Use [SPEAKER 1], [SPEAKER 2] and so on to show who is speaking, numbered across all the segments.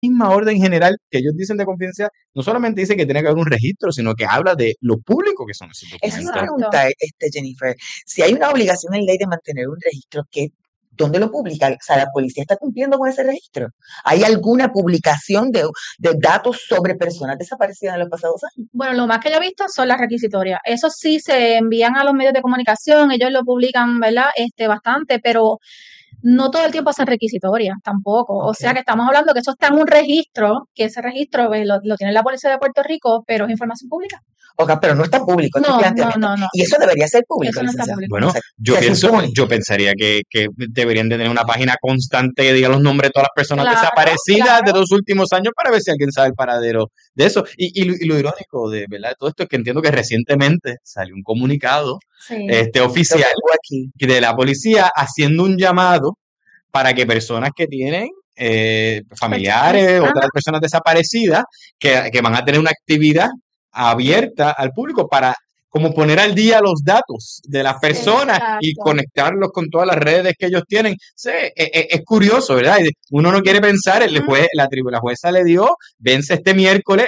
[SPEAKER 1] misma orden general que ellos dicen de confidencialidad, no solamente dice que tiene que haber un registro, sino que habla de lo público que son esos
[SPEAKER 2] Esa es la
[SPEAKER 1] documentos.
[SPEAKER 2] pregunta, Jennifer. Si hay una obligación en ley de mantener un registro, ¿dónde lo publica? O sea, ¿la policía está cumpliendo con ese registro? ¿Hay alguna publicación de datos sobre personas desaparecidas en los pasados años?
[SPEAKER 3] Bueno, lo más que yo he visto son las requisitorias. Eso sí se envían a los medios de comunicación, ellos lo publican, ¿verdad? Bastante, pero no todo el tiempo hacen requisitorias tampoco. O sea que estamos hablando que eso está en un registro, que ese registro pues, lo tiene la Policía de Puerto Rico, pero es información pública.
[SPEAKER 2] Okay, pero no está público este planteamiento.
[SPEAKER 3] No.
[SPEAKER 2] Y eso debería ser público.
[SPEAKER 3] Eso no está público.
[SPEAKER 1] Bueno,
[SPEAKER 2] O sea,
[SPEAKER 1] yo pensaría que deberían de tener una página constante que diga los nombres de todas las personas desaparecidas de los últimos años para ver si alguien sabe el paradero de eso. Y lo irónico de verdad de todo esto es que entiendo que recientemente salió un comunicado oficial de la policía haciendo un llamado para que personas que tienen familiares, otras personas desaparecidas, que van a tener una actividad abierta al público para como poner al día los datos de las personas y conectarlos con todas las redes que ellos tienen. Sí, es curioso, ¿verdad? Uno no quiere pensar, el juez, la jueza le dio, vence este miércoles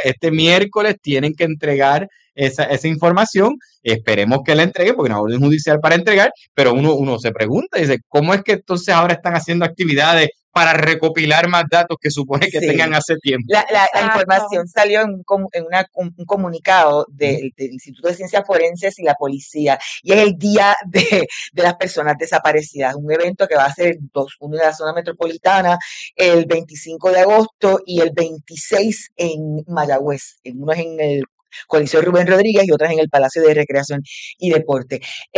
[SPEAKER 1] tienen que entregar esa información, esperemos que la entreguen porque no hay orden judicial para entregar, pero uno se pregunta y dice, ¿cómo es que entonces ahora están haciendo actividades para recopilar más datos que supone que tengan hace tiempo?
[SPEAKER 2] La información salió en un comunicado del Instituto de Ciencias Forenses y la policía, y es el Día de las Personas Desaparecidas, un evento que va a ser uno de la zona metropolitana el 25 de agosto y el 26 en Mayagüez, uno es en el Coliseo Rubén Rodríguez y otras en el Palacio de Recreación y Deporte.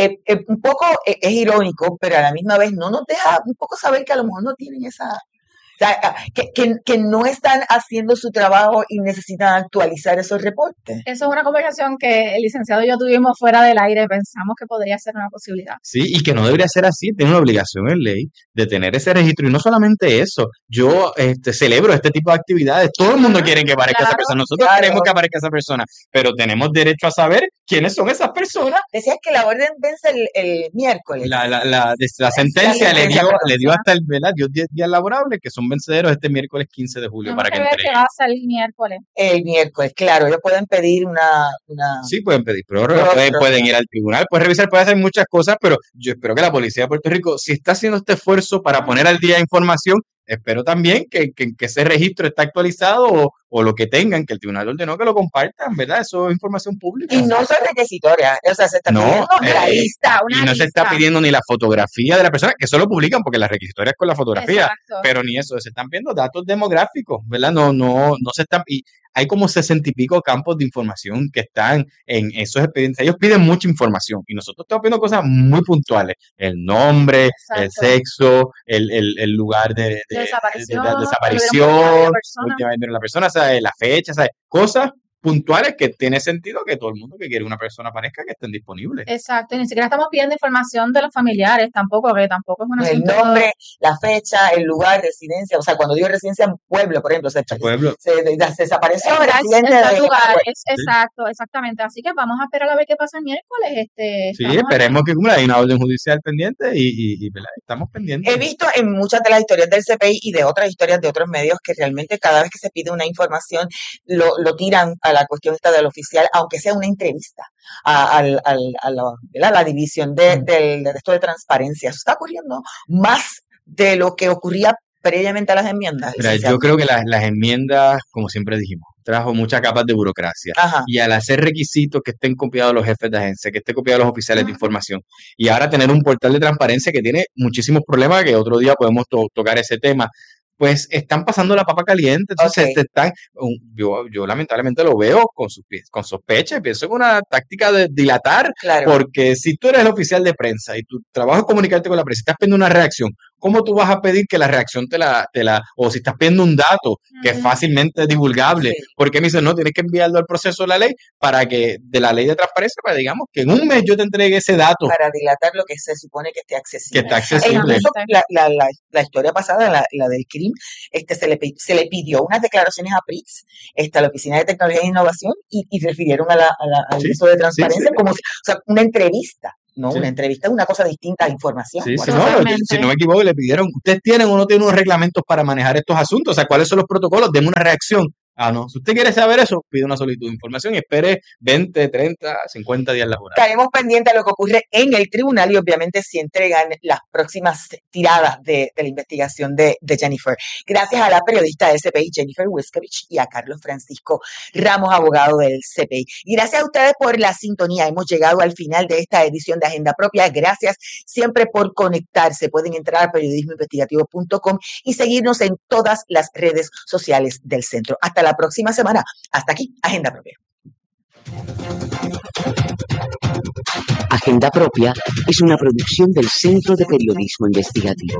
[SPEAKER 2] Un poco es irónico, pero a la misma vez no nos deja un poco saber que a lo mejor no tienen esa... O sea, que no están haciendo su trabajo y necesitan actualizar esos reportes.
[SPEAKER 3] Eso es una conversación que el licenciado y yo tuvimos fuera del aire, pensamos que podría ser una posibilidad.
[SPEAKER 1] Sí, y que no debería ser así, tiene una obligación en ley de tener ese registro, y no solamente eso, yo celebro este tipo de actividades, todo el mundo quiere que aparezca esa persona, nosotros queremos que aparezca esa persona, pero tenemos derecho a saber quiénes son esas personas.
[SPEAKER 2] Decías que la orden vence el miércoles.
[SPEAKER 1] La sentencia le dio hasta dio 10 días laborables, que son vencederos este miércoles 15 de julio para que entreguen.
[SPEAKER 3] Que va a salir
[SPEAKER 2] el miércoles, claro, ellos pueden pedir una...
[SPEAKER 1] Sí, pueden pedir prórroga, pueden ir al tribunal, pueden revisar, pueden hacer muchas cosas, pero yo espero que la Policía de Puerto Rico, si está haciendo este esfuerzo para poner al día información, espero también que ese registro está actualizado o lo que tengan, que el tribunal ordenó que lo compartan, ¿verdad? Eso es información pública.
[SPEAKER 2] Y no son requisitorias, o sea, se está pidiendo una lista,
[SPEAKER 1] y no se está pidiendo ni la fotografía de la persona, que eso lo publican porque la requisitoria es con la fotografía, pero ni eso, se están pidiendo datos demográficos, ¿verdad? No se están... Y hay como 60 y pico campos de información que están en esos expedientes. Ellos piden mucha información y nosotros estamos pidiendo cosas muy puntuales. El nombre, el sexo, el lugar de desaparición, últimamente la persona, ¿sabes? La fecha, ¿sabes? Cosas puntuales que tiene sentido que todo el mundo que quiere una persona aparezca que estén disponibles.
[SPEAKER 3] Exacto, y ni siquiera estamos pidiendo información de los familiares tampoco, que tampoco es una...
[SPEAKER 2] El nombre, la fecha, el lugar, residencia, o sea, cuando digo residencia en pueblo, por ejemplo, se desapareció el residente de
[SPEAKER 3] lugar, exacto, exactamente, así que vamos a esperar a ver qué pasa el miércoles.
[SPEAKER 1] Sí, esperemos que hay una orden judicial pendiente y ¿verdad? Estamos pendientes.
[SPEAKER 2] He visto en muchas de las historias del CPI y de otras historias de otros medios que realmente cada vez que se pide una información lo tiran a la cuestión esta del oficial, aunque sea una entrevista a la división del resto de transparencia. Eso está ocurriendo más de lo que ocurría previamente a las enmiendas.
[SPEAKER 1] Mira, yo creo que las enmiendas, como siempre dijimos, trajo muchas capas de burocracia.
[SPEAKER 2] Ajá.
[SPEAKER 1] Y al hacer requisitos que estén copiados los jefes de agencia, que estén copiados los oficiales de información, y ahora tener un portal de transparencia que tiene muchísimos problemas, que otro día podemos tocar ese tema, pues están pasando la papa caliente, entonces yo lamentablemente lo veo con sospecha, pienso en una táctica de dilatar, porque si tú eres el oficial de prensa y tu trabajo es comunicarte con la prensa, estás pidiendo una reacción, ¿cómo tú vas a pedir que la reacción o si estás pidiendo un dato que es fácilmente divulgable? Porque me dicen, no, tienes que enviarlo al proceso de la ley para que, de la ley de transparencia, para digamos que en un mes yo te entregue ese dato.
[SPEAKER 2] Para dilatar lo que se supone que esté accesible.
[SPEAKER 1] Que está accesible.
[SPEAKER 2] E incluso la historia pasada, la del crimen, se le pidió unas declaraciones a PRIX, a la Oficina de Tecnología e Innovación, y refirieron al uso de transparencia como o sea, una entrevista. ¿no?
[SPEAKER 1] Sí.
[SPEAKER 2] Una entrevista es una cosa distinta a información.
[SPEAKER 1] Sí,
[SPEAKER 2] Bueno,
[SPEAKER 1] sí, no, si no me equivoco, le pidieron, ¿ustedes tienen o no tienen unos reglamentos para manejar estos asuntos? O sea, ¿cuáles son los protocolos? Deme una reacción. Ah, no. Si usted quiere saber eso, pide una solicitud de información y espere 20, 30, 50 días laborales.
[SPEAKER 2] Estaremos pendientes de lo que ocurre en el tribunal y obviamente si entregan las próximas tiradas de la investigación de Jennifer. Gracias a la periodista del CPI, Jennifer Wiskovich, y a Carlos Francisco Ramos, abogado del CPI. Y gracias a ustedes por la sintonía. Hemos llegado al final de esta edición de Agenda Propia. Gracias siempre por conectarse. Pueden entrar a periodismoinvestigativo.com y seguirnos en todas las redes sociales del centro. Hasta la próxima semana. Hasta aquí, Agenda Propia.
[SPEAKER 4] Agenda Propia es una producción del Centro de Periodismo Investigativo.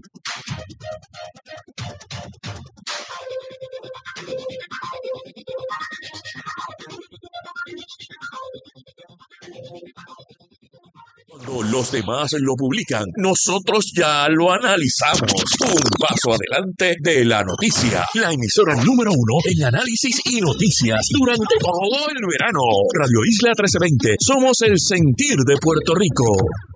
[SPEAKER 5] Cuando los demás lo publican, nosotros ya lo analizamos. Un paso adelante de la noticia. La emisora número 1 en análisis y noticias durante todo el verano. Radio Isla 1320. Somos el sentir de Puerto Rico.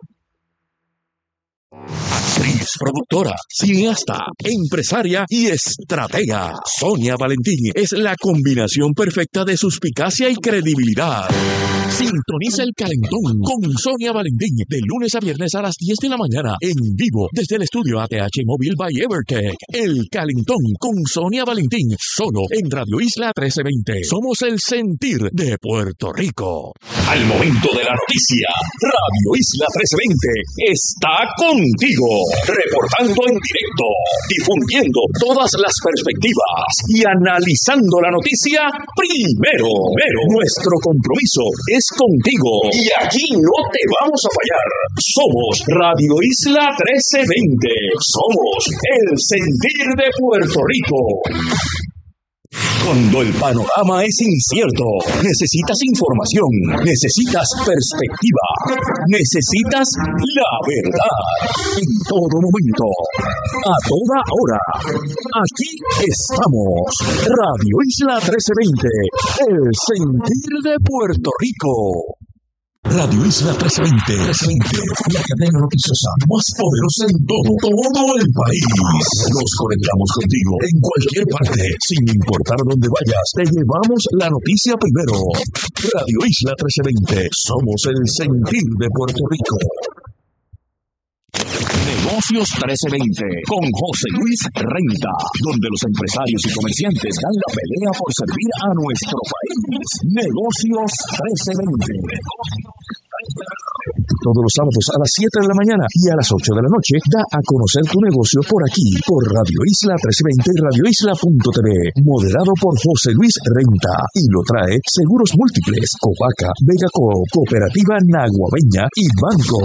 [SPEAKER 5] Actriz, productora, cineasta, empresaria y estratega. Sonia Valentín es la combinación perfecta de suspicacia y credibilidad. Sintoniza El Calentón con Sonia Valentín de lunes a viernes a las 10 de la mañana en vivo desde el estudio ATH Móvil by Evertech. El Calentón con Sonia Valentín solo en Radio Isla 1320. Somos el sentir de Puerto Rico. Al momento de la noticia, Radio Isla 1320 está contigo, reportando en directo, difundiendo todas las perspectivas y analizando la noticia primero. Nuestro compromiso es contigo y aquí no te vamos a fallar. Somos Radio Isla 1320. Somos el sentir de Puerto Rico. Cuando el panorama es incierto, necesitas información, necesitas perspectiva, necesitas la verdad. En todo momento, a toda hora. Aquí estamos. Radio Isla 1320, el sentir de Puerto Rico. Radio Isla 1320, la cadena noticiosa más poderosa en todo el país. Nos conectamos contigo en cualquier parte, sin importar dónde vayas. Te llevamos la noticia primero. Radio Isla 1320, somos el sentir de Puerto Rico. Negocios 1320 con José Luis Renta, donde los empresarios y comerciantes dan la pelea por servir a nuestro país. Negocios 1320. Todos los sábados a las 7 de la mañana y a las 8 de la noche da a conocer tu negocio por aquí, por Radio Isla 1320 y radioisla.tv, moderado por José Luis Renta, y lo trae Seguros Múltiples, Copaca, Vegaco, Cooperativa Naguabeña y Banco.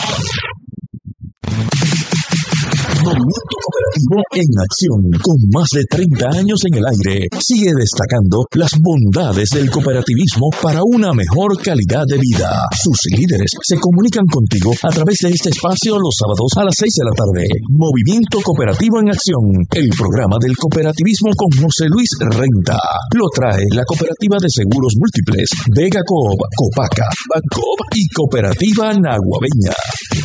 [SPEAKER 5] Movimiento Cooperativo en acción, con más de 30 años en el aire, sigue destacando las bondades del cooperativismo para una mejor calidad de vida. Sus líderes se comunican contigo a través de este espacio los sábados a las 6 de la tarde. Movimiento Cooperativo en acción, el programa del cooperativismo con José Luis Renta. Lo trae la Cooperativa de Seguros Múltiples, Vega Coop, Copaca, Bancoop y Cooperativa Naguabeña.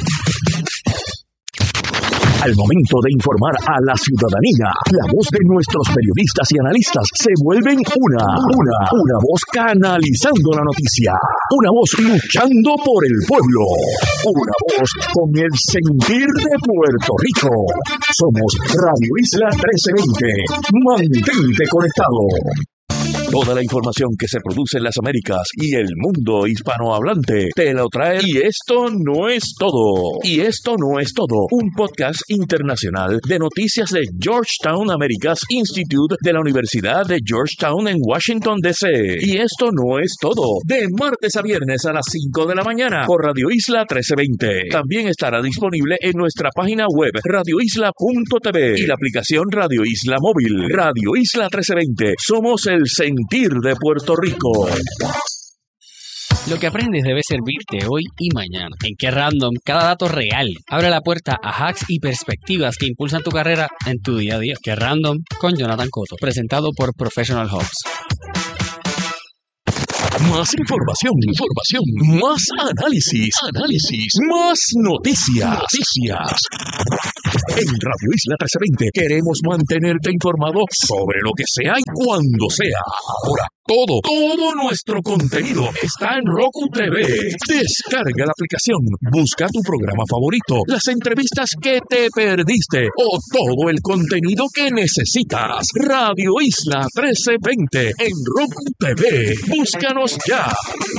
[SPEAKER 5] Al momento de informar a la ciudadanía, la voz de nuestros periodistas y analistas se vuelven una voz canalizando la noticia, una voz luchando por el pueblo, una voz con el sentir de Puerto Rico. Somos Radio Isla 1320. Mantente conectado. Toda la información que se produce en las Américas y el mundo hispanohablante te lo trae. Y esto no es todo. Un podcast internacional de noticias de Georgetown Americas Institute de la Universidad de Georgetown en Washington, D.C. Y esto no es todo. De martes a viernes a las 5 de la mañana por Radio Isla 1320. También estará disponible en nuestra página web radioisla.tv y la aplicación Radio Isla Móvil. Radio Isla 1320. Somos el sentir de Puerto Rico.
[SPEAKER 6] Lo que aprendes debe servirte hoy y mañana. En Qué Random, cada dato real abre la puerta a hacks y perspectivas que impulsan tu carrera en tu día a día. Qué Random con Jonathan Cotto, presentado por Professional Hubs.
[SPEAKER 5] Más información, más análisis, más noticias. En Radio Isla 1320 queremos mantenerte informado sobre lo que sea y cuando sea. Ahora, todo nuestro contenido está en Roku TV. Descarga la aplicación, busca tu programa favorito, las entrevistas que te perdiste o todo el contenido que necesitas. Radio Isla 1320 en Roku TV. Búscanos ya.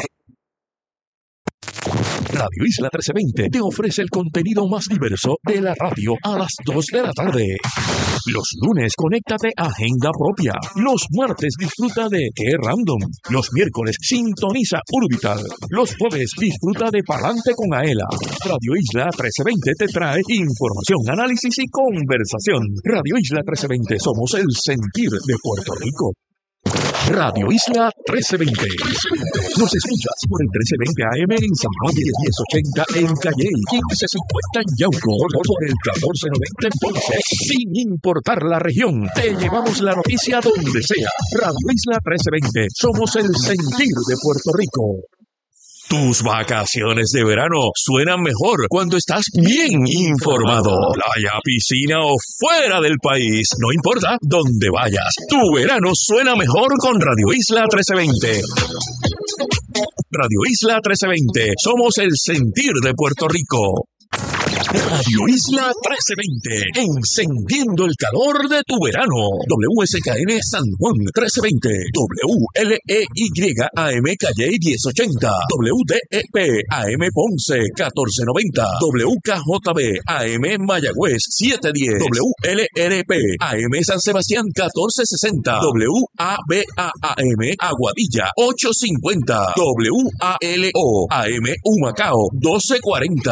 [SPEAKER 5] Radio Isla 1320 te ofrece el contenido más diverso de la radio a las 2 de la tarde. Los lunes, conéctate a Agenda Propia. Los martes, disfruta de Qué Random. Los miércoles, sintoniza Urbital. Los jueves, disfruta de Palante con Aela. Radio Isla 1320 te trae información, análisis y conversación. Radio Isla 1320, somos el sentir de Puerto Rico. Radio Isla 1320. Nos escuchas por el 1320 AM en San Juan, 1080 en Calle, 1550 en Yauco, por el 1490 en Ponce. Sin importar la región, te llevamos la noticia donde sea. Radio Isla 1320. Somos el sentir de Puerto Rico. Tus vacaciones de verano suenan mejor cuando estás bien informado. Playa, piscina o fuera del país, no importa dónde vayas. Tu verano suena mejor con Radio Isla 1320. Radio Isla 1320. Somos el sentir de Puerto Rico. Radio Isla 1320, encendiendo el calor de tu verano. WSKN San Juan 1320, WLEY AM Calle 1080, WDEP AM Ponce 1490, WKJB AM Mayagüez 710, WLRP AM San Sebastián 1460, WABA-AM Aguadilla 850, WALO AM Humacao 1240,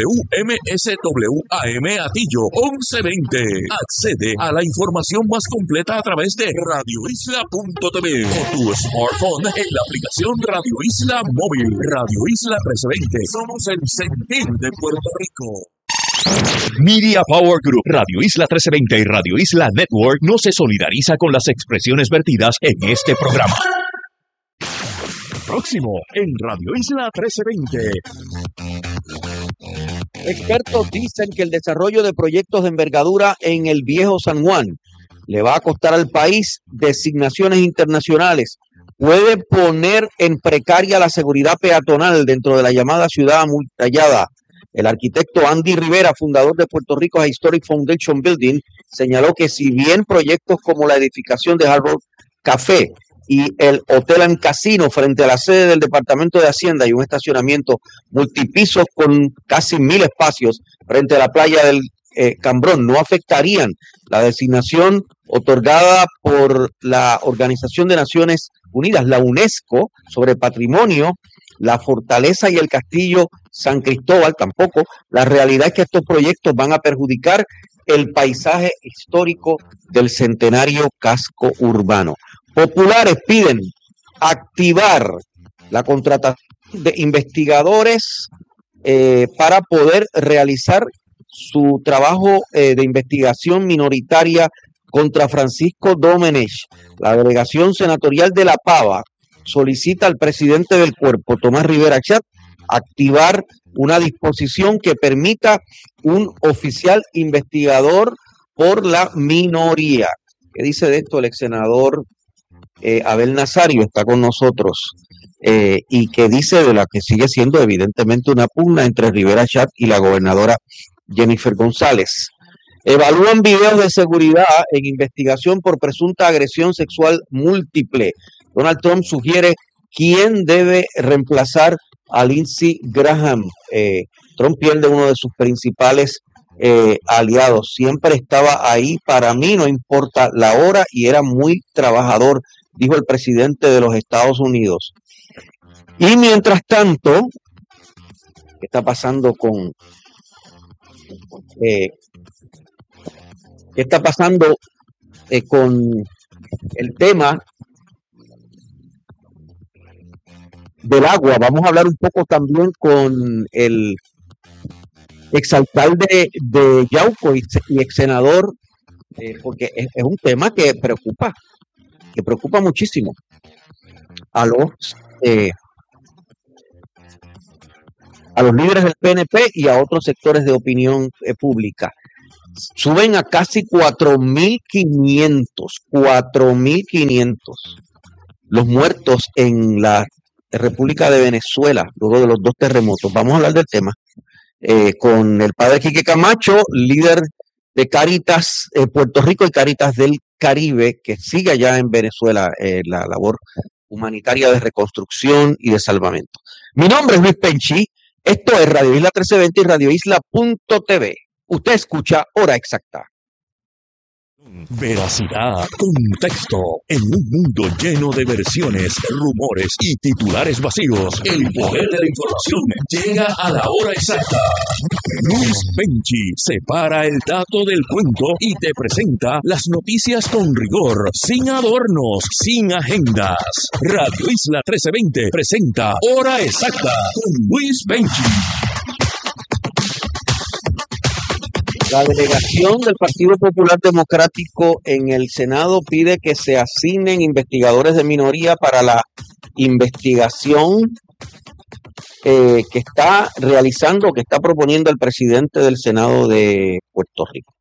[SPEAKER 5] MSWAM Atillo 1120. Accede a la información más completa a través de radioisla.tv o tu smartphone en la aplicación Radio Isla Móvil. Radio Isla 1320. Somos el sentir de Puerto Rico. Media Power Group, Radio Isla 1320 y Radio Isla Network no se solidariza con las expresiones vertidas en este programa. Próximo en Radio Isla 1320.
[SPEAKER 7] Expertos dicen que el desarrollo de proyectos de envergadura en el Viejo San Juan le va a costar al país designaciones internacionales. Puede poner en precaria la seguridad peatonal dentro de la llamada ciudad amurallada. El arquitecto Andy Rivera, fundador de Puerto Rico Historic Foundation Building, señaló que si bien proyectos como la edificación de Hard Rock Café y el Hotel and Casino frente a la sede del Departamento de Hacienda y un estacionamiento multipisos con casi 1,000 espacios frente a la playa del Cambrón no afectarían la designación otorgada por la Organización de Naciones Unidas, la UNESCO, sobre patrimonio, la fortaleza y el castillo San Cristóbal, tampoco. La realidad es que estos proyectos van a perjudicar el paisaje histórico del centenario casco urbano. Populares piden activar la contratación de investigadores para poder realizar su trabajo de investigación minoritaria contra Francisco Domenech. La delegación senatorial de La Pava solicita al presidente del cuerpo, Tomás Rivera Chat, activar una disposición que permita un oficial investigador por la minoría. ¿Qué dice de esto el ex senador Abel Nazario? Está con nosotros y que dice de la que sigue siendo evidentemente una pugna entre Rivera Chat y la gobernadora Jennifer González. Evalúan videos de seguridad en investigación por presunta agresión sexual múltiple. Donald Trump sugiere quién debe reemplazar a Lindsey Graham. Trump pierde uno de sus principales aliados. Siempre estaba ahí para mí, no importa la hora, y era muy trabajador, dijo el presidente de los Estados Unidos. Y mientras tanto, ¿qué está pasando con el tema del agua? Vamos a hablar un poco también con el exalcalde de Yauco y ex senador, porque es un tema que preocupa muchísimo a los a los líderes del PNP y a otros sectores de opinión pública. Suben a casi 4.500 los muertos en la República de Venezuela luego de los 2 terremotos. Vamos a hablar del tema con el padre Quique Camacho, líder de Cáritas Puerto Rico y Cáritas del Caribe, que sigue allá en Venezuela la labor humanitaria de reconstrucción y de salvamento. Mi nombre es Luis Penchi, esto es Radio Isla 1320 y radioisla.tv. Usted escucha Hora Exacta.
[SPEAKER 5] Veracidad, contexto. En un mundo lleno de versiones, rumores y titulares vacíos, el poder de la información llega a la hora exacta. Luis Penchi separa el dato del cuento y te presenta las noticias con rigor, sin adornos, sin agendas. Radio Isla 1320 presenta Hora Exacta con Luis Penchi.
[SPEAKER 7] La delegación del Partido Popular Democrático en el Senado pide que se asignen investigadores de minoría para la investigación que está realizando, que está proponiendo el presidente del Senado de Puerto Rico.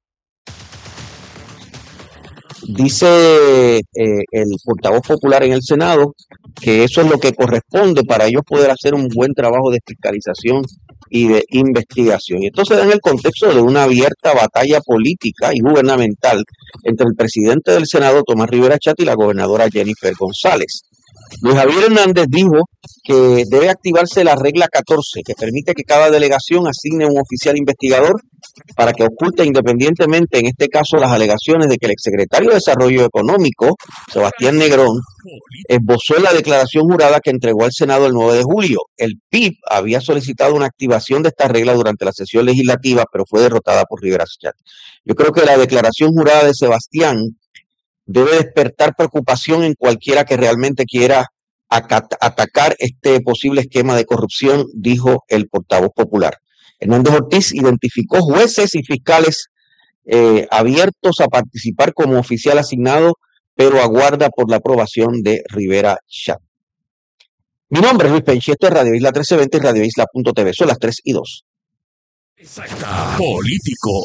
[SPEAKER 7] Dice el portavoz popular en el Senado que eso es lo que corresponde para ellos poder hacer un buen trabajo de fiscalización y de investigación. Y esto se da en el contexto de una abierta batalla política y gubernamental entre el presidente del Senado, Tomás Rivera Chat, y la gobernadora Jennifer González. Luis Javier Hernández dijo que debe activarse la regla 14, que permite que cada delegación asigne un oficial investigador para que oculte independientemente, en este caso, las alegaciones de que el exsecretario de Desarrollo Económico, Sebastián Negrón, esbozó en la declaración jurada que entregó al Senado el 9 de julio. El PIB había solicitado una activación de esta regla durante la sesión legislativa, pero fue derrotada por Rivera Chat. Yo creo que la declaración jurada de Sebastián debe despertar preocupación en cualquiera que realmente quiera atacar este posible esquema de corrupción, dijo el portavoz popular. Hernández Ortiz identificó jueces y fiscales abiertos a participar como oficial asignado, pero aguarda por la aprobación de Rivera Chat. Mi nombre es Luis Penchi, esto es Radio Isla 1320 y radioisla.tv. Son las 3:02.
[SPEAKER 5] Exacta. Políticos.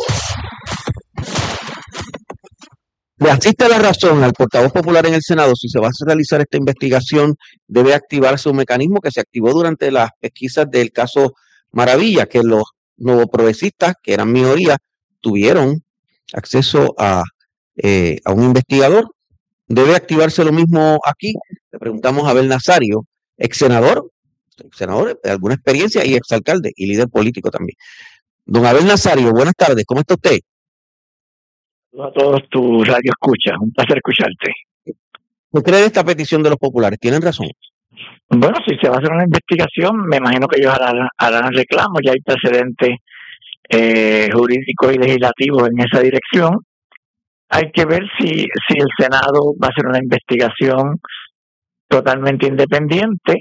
[SPEAKER 7] Le asiste la razón al portavoz popular en el Senado. Si se va a realizar esta investigación, debe activarse un mecanismo que se activó durante las pesquisas del caso Maravilla, que los nuevoprogresistas, que eran minoría, tuvieron acceso a un investigador. Debe activarse lo mismo aquí. Le preguntamos a Abel Nazario, ex senador de alguna experiencia y exalcalde y líder político también. Don Abel Nazario, buenas tardes, ¿cómo está usted?
[SPEAKER 8] A todos tus radio escuchas, un placer escucharte.
[SPEAKER 7] ¿Qué cree de esta petición de los populares? ¿Tienen razón?
[SPEAKER 8] Bueno, si se va a hacer una investigación, me imagino que ellos harán reclamos, ya hay precedentes jurídicos y legislativos en esa dirección. Hay que ver si el Senado va a hacer una investigación totalmente independiente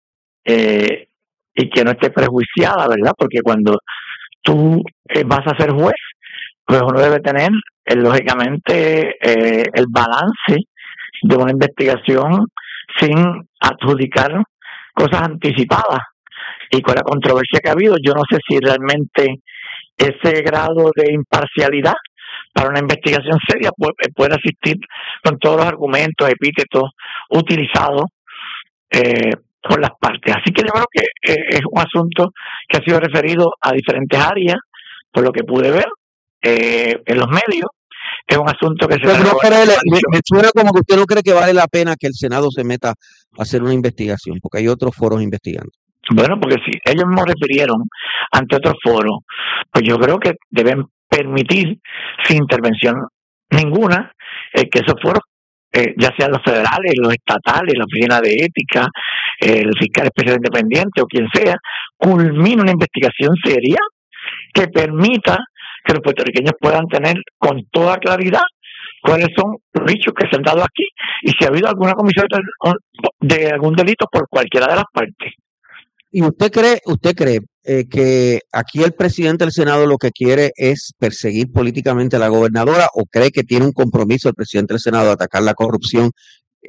[SPEAKER 8] y que no esté prejuiciada, ¿verdad? Porque cuando tú vas a ser juez, pues uno debe tener, lógicamente, el balance de una investigación sin adjudicar cosas anticipadas. Y con la controversia que ha habido, yo no sé si realmente ese grado de imparcialidad para una investigación seria puede asistir con todos los argumentos, epítetos utilizados por las partes. Así que yo creo que es un asunto que ha sido referido a diferentes áreas, por lo que pude ver en los medios. Es un asunto que se...
[SPEAKER 7] me suena como que usted no cree que vale la pena que el Senado se meta a hacer una investigación, porque hay otros foros investigando.
[SPEAKER 8] Bueno, porque si ellos me refirieron ante otros foros, pues yo creo que deben permitir, sin intervención ninguna, que esos foros, ya sean los federales, los estatales, la Oficina de Ética, el Fiscal Especial Independiente o quien sea, culmine una investigación seria que permita que los puertorriqueños puedan tener con toda claridad cuáles son los hechos que se han dado aquí y si ha habido alguna comisión de algún delito por cualquiera de las partes.
[SPEAKER 7] ¿Y usted cree que aquí el presidente del Senado lo que quiere es perseguir políticamente a la gobernadora, o cree que tiene un compromiso el presidente del Senado de atacar la corrupción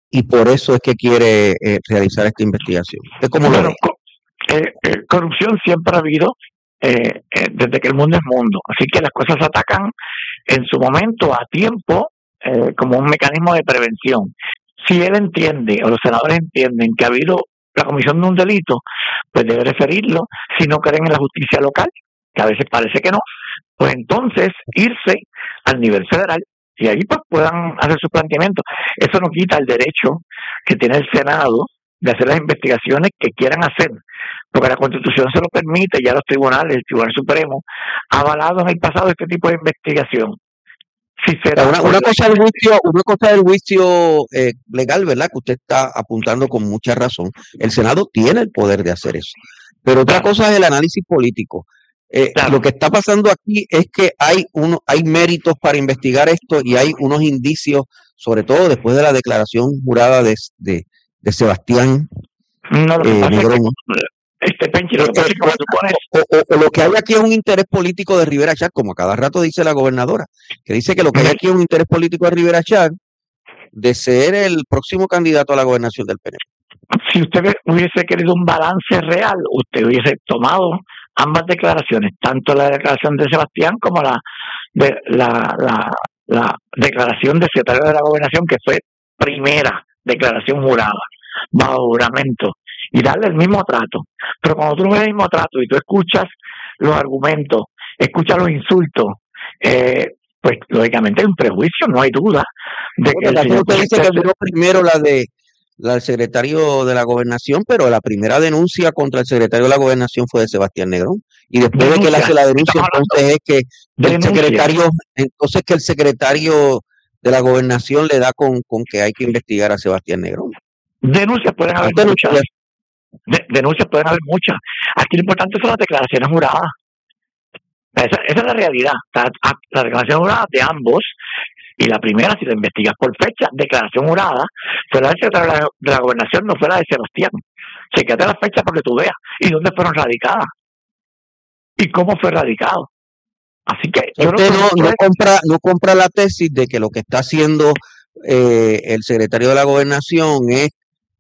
[SPEAKER 7] y por eso es que quiere realizar esta investigación. ¿Usted cómo lo ve?
[SPEAKER 8] Corrupción siempre ha habido desde que el mundo es mundo, así que las cosas se atacan en su momento, a tiempo, como un mecanismo de prevención. Si él entiende, o los senadores entienden que ha habido la comisión de un delito, pues debe referirlo. Si no creen en la justicia local, que a veces parece que no, pues entonces irse al nivel federal y ahí pues puedan hacer sus planteamientos. Eso no quita el derecho que tiene el Senado de hacer las investigaciones que quieran hacer, porque la Constitución se lo permite, ya los tribunales, el Tribunal Supremo ha avalado en el pasado este tipo de investigación. Si será
[SPEAKER 7] una cosa del juicio legal, ¿verdad? Que usted está apuntando con mucha razón. El Senado tiene el poder de hacer eso. Pero otra cosa es el análisis político. Lo que está pasando aquí es que hay méritos para investigar esto y hay unos indicios, sobre todo después de la declaración jurada de Sebastián Negrón. Lo que hay aquí es un interés político de Rivera Chat, como a cada rato dice la gobernadora, que dice que lo que hay aquí es un interés político de Rivera Chat de ser el próximo candidato a la gobernación del PNP.
[SPEAKER 8] Si usted hubiese querido un balance real, usted hubiese tomado ambas declaraciones, tanto la declaración de Sebastián como la declaración del secretario de la gobernación, que fue primera declaración jurada, bajo juramento, y darle el mismo trato. Pero cuando tú no ves el mismo trato y tú escuchas los argumentos, escuchas los insultos, pues lógicamente hay un prejuicio, no hay duda de que
[SPEAKER 7] usted dice que vino primero la del secretario de la gobernación, pero la primera denuncia contra el secretario de la gobernación fue de Sebastián Negrón, y después de que él hace la denuncia, entonces es que el secretario de la gobernación le da con que hay que investigar a Sebastián Negrón.
[SPEAKER 8] Denuncias pueden haber muchas. Denuncias pueden haber muchas. Aquí lo importante son las declaraciones juradas. Esa es la realidad. La declaración jurada de ambos, y la primera, si la investigas por fecha, declaración jurada, fue la del secretario de la gobernación, no fue la de Sebastián. Chequéate la fecha para que tú veas y dónde fueron radicadas y cómo fue radicado. Así que
[SPEAKER 7] usted no compra la tesis de que lo que está haciendo el secretario de la gobernación es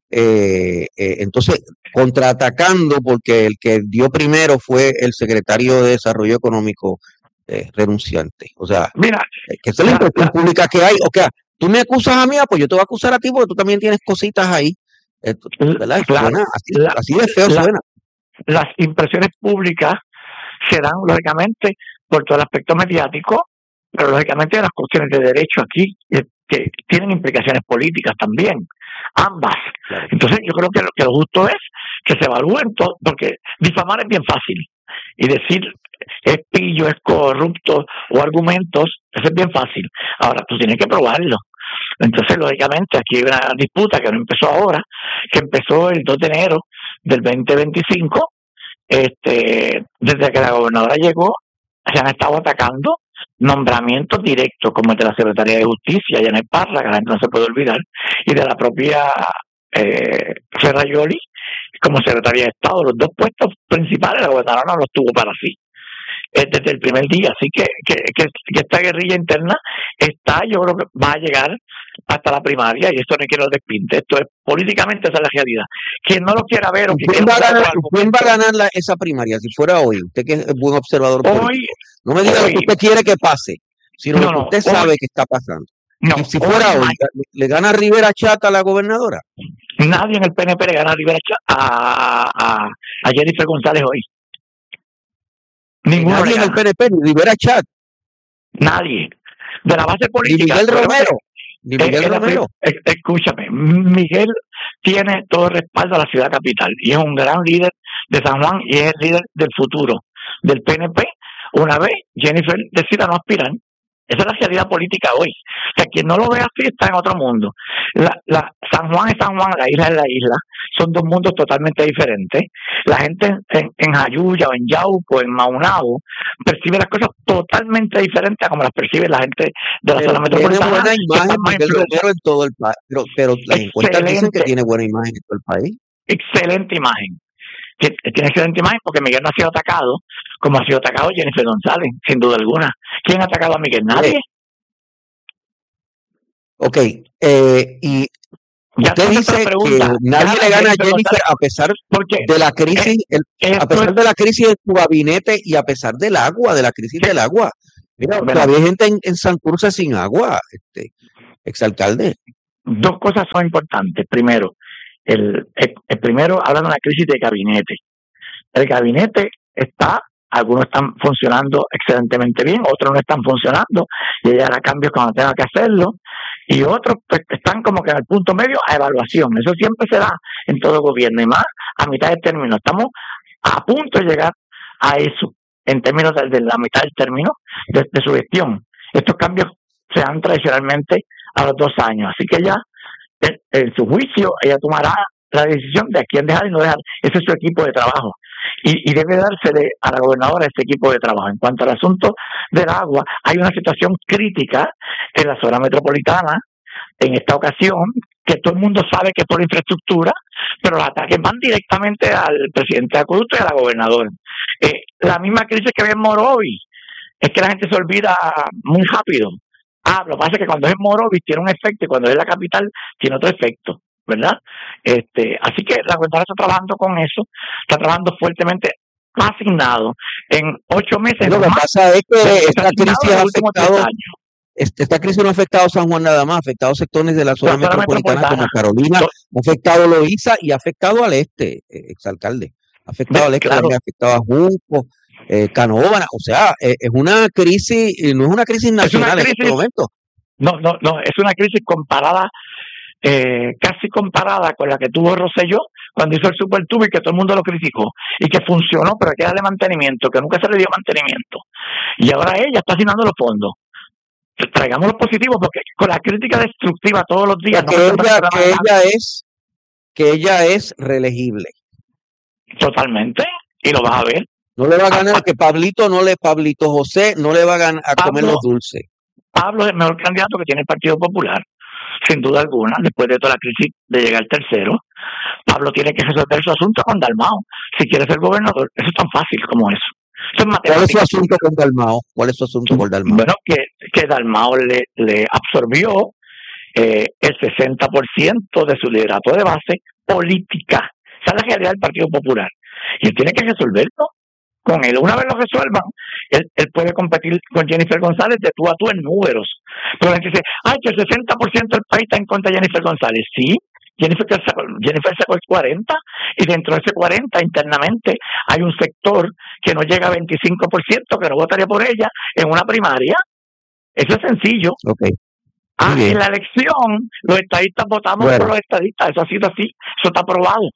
[SPEAKER 7] entonces contraatacando, porque el que dio primero fue el secretario de Desarrollo Económico renunciante. O sea,
[SPEAKER 8] mira,
[SPEAKER 7] que esa es la impresión pública que hay. O sea, tú me acusas a mí, pues yo te voy a acusar a ti porque tú también tienes cositas ahí. ¿Verdad? Suena, así de feo suena.
[SPEAKER 8] Las impresiones públicas se dan, lógicamente, por todo el aspecto mediático, pero lógicamente hay las cuestiones de derecho aquí que tienen implicaciones políticas también, ambas. Claro. Entonces yo creo que lo justo es que se evalúen todo, porque difamar es bien fácil, y decir es pillo, es corrupto o argumentos, eso es bien fácil. Ahora tú tienes que probarlo. Entonces lógicamente aquí hay una disputa que no empezó ahora, que empezó el 2 de enero del 2025, desde que la gobernadora llegó se han estado atacando nombramientos directos como el de la Secretaría de Justicia, Janet Parra, que la gente no se puede olvidar, y de la propia Ferrayoli como Secretaría de Estado. Los dos puestos principales la gobernadora no los tuvo para sí desde el primer día, así que esta guerrilla interna yo creo que va a llegar hasta la primaria, y esto no quiero despinte, esto es políticamente, esa es la realidad. Quien no lo quiera ver o
[SPEAKER 7] ¿Quién va a ganar esa primaria si fuera hoy? Usted que es buen observador político. No me diga lo que usted quiere que pase, sino lo que usted sabe que está pasando. Si fuera hoy, ¿le gana Rivera Chat a la gobernadora?
[SPEAKER 8] Nadie en el PNP le gana a Rivera Chat a Jennifer González hoy.
[SPEAKER 7] Nadie en el PNP, ni Rivera Chat.
[SPEAKER 8] Nadie. De la base política.
[SPEAKER 7] Miguel Romero.
[SPEAKER 8] Escúchame, Miguel tiene todo el respaldo a la ciudad capital y es un gran líder de San Juan y es el líder del futuro del PNP. Una vez Jennifer decida no aspirar, esa es la realidad política hoy. O sea, quien no lo ve así está en otro mundo. San Juan es San Juan, la isla es la isla. Son dos mundos totalmente diferentes. La gente en Jayuya o en Yauco, en Maunabo, percibe las cosas totalmente diferentes a como las percibe la gente de la zona metropolitana.
[SPEAKER 7] Tiene buena imagen Miguel Romero en todo el país, pero las encuestas dicen que tiene buena imagen en todo el país.
[SPEAKER 8] Excelente imagen. Tiene excelente imagen porque Miguel no ha sido atacado como ha sido atacado Jennifer González, sin duda alguna. ¿Quién ha atacado a Miguel? Nadie.
[SPEAKER 7] Ok, y
[SPEAKER 8] Ya
[SPEAKER 7] Usted
[SPEAKER 8] tú haces
[SPEAKER 7] dice
[SPEAKER 8] la
[SPEAKER 7] que
[SPEAKER 8] pregunta.
[SPEAKER 7] nadie
[SPEAKER 8] Déjame
[SPEAKER 7] le gana a
[SPEAKER 8] Jennifer
[SPEAKER 7] Jennifer
[SPEAKER 8] González,
[SPEAKER 7] a pesar
[SPEAKER 8] porque
[SPEAKER 7] de la crisis, a
[SPEAKER 8] esto
[SPEAKER 7] pesar
[SPEAKER 8] es,
[SPEAKER 7] de la crisis de su gabinete y a pesar del agua, de la crisis
[SPEAKER 8] sí,
[SPEAKER 7] del agua. Mira,
[SPEAKER 8] bueno,
[SPEAKER 7] todavía hay gente en Santurce sin agua, exalcalde.
[SPEAKER 8] dos cosas son importantes. Primero, el primero habla de una crisis de gabinete. El gabinete está, algunos están funcionando excelentemente bien, otros no están funcionando, y ella hará cambios cuando tenga que hacerlo, y otros pues, están como que en el punto medio a evaluación. Eso siempre se da en todo gobierno, y más a mitad del término. Estamos a punto de llegar a eso, en términos de la mitad del término de su gestión. Estos cambios se dan tradicionalmente a los 2 años, así que ella, en su juicio, ella tomará la decisión de a quién dejar y no dejar. Ese es su equipo de trabajo. Y debe dársele a la gobernadora ese equipo de trabajo. En cuanto al asunto del agua, hay una situación crítica en la zona metropolitana en esta ocasión, que todo el mundo sabe que es por infraestructura, pero los ataques van directamente al presidente de Acueducto y a la gobernadora. La misma crisis que había en Morovis, es que la gente se olvida muy rápido. Lo que pasa es que cuando es en Morovis tiene un efecto y cuando es la capital tiene otro efecto, ¿verdad? Así que la gobernadora está trabajando con eso, está trabajando fuertemente, asignado en 8 meses.
[SPEAKER 7] Lo que pasa es que esta crisis ha afectado,
[SPEAKER 8] esta
[SPEAKER 7] crisis no ha afectado a San Juan nada más, ha afectado sectores de la zona metropolitana como Carolina, ha afectado Loíza y ha afectado al exalcalde. Ha afectado al
[SPEAKER 8] claro.
[SPEAKER 7] ha afectado a Junco, Canóvana, o sea, es una crisis, no es una crisis nacional en este momento.
[SPEAKER 8] No, es una crisis comparada, casi comparada con la que tuvo Rosselló cuando hizo el supertubo y que todo el mundo lo criticó y que funcionó, pero hay que darle mantenimiento, que nunca se le dio mantenimiento. Y ahora ella está asignando los fondos. Traigamos los positivos, porque con la crítica destructiva todos los días.
[SPEAKER 7] Que ella es reelegible.
[SPEAKER 8] Totalmente, y lo vas a ver.
[SPEAKER 7] No le va a ganar, que Pablito José no le va a comer los dulces.
[SPEAKER 8] Pablo es el mejor candidato que tiene el Partido Popular, sin duda alguna, después de toda la crisis de llegar tercero. Pablo tiene que resolver su asunto con Dalmau, si quiere ser gobernador. Eso es tan fácil como eso.
[SPEAKER 7] ¿Cuál es su asunto con Dalmau?
[SPEAKER 8] Bueno, que Dalmau le absorbió el 60% de su liderato de base política. Esa es la realidad del Partido Popular. Y él tiene que resolverlo con él. Una vez lo resuelvan, él puede competir con Jennifer González de tú a tú en números. Pero la gente dice, que el 60% del país está en contra de Jennifer González. Sí, Jennifer sacó el 40%, y dentro de ese 40% internamente hay un sector que no llega a 25%, que no votaría por ella en una primaria. Eso es sencillo.
[SPEAKER 7] Okay.
[SPEAKER 8] En la elección, los estadistas votamos por los estadistas. Eso ha sido así. Eso está aprobado.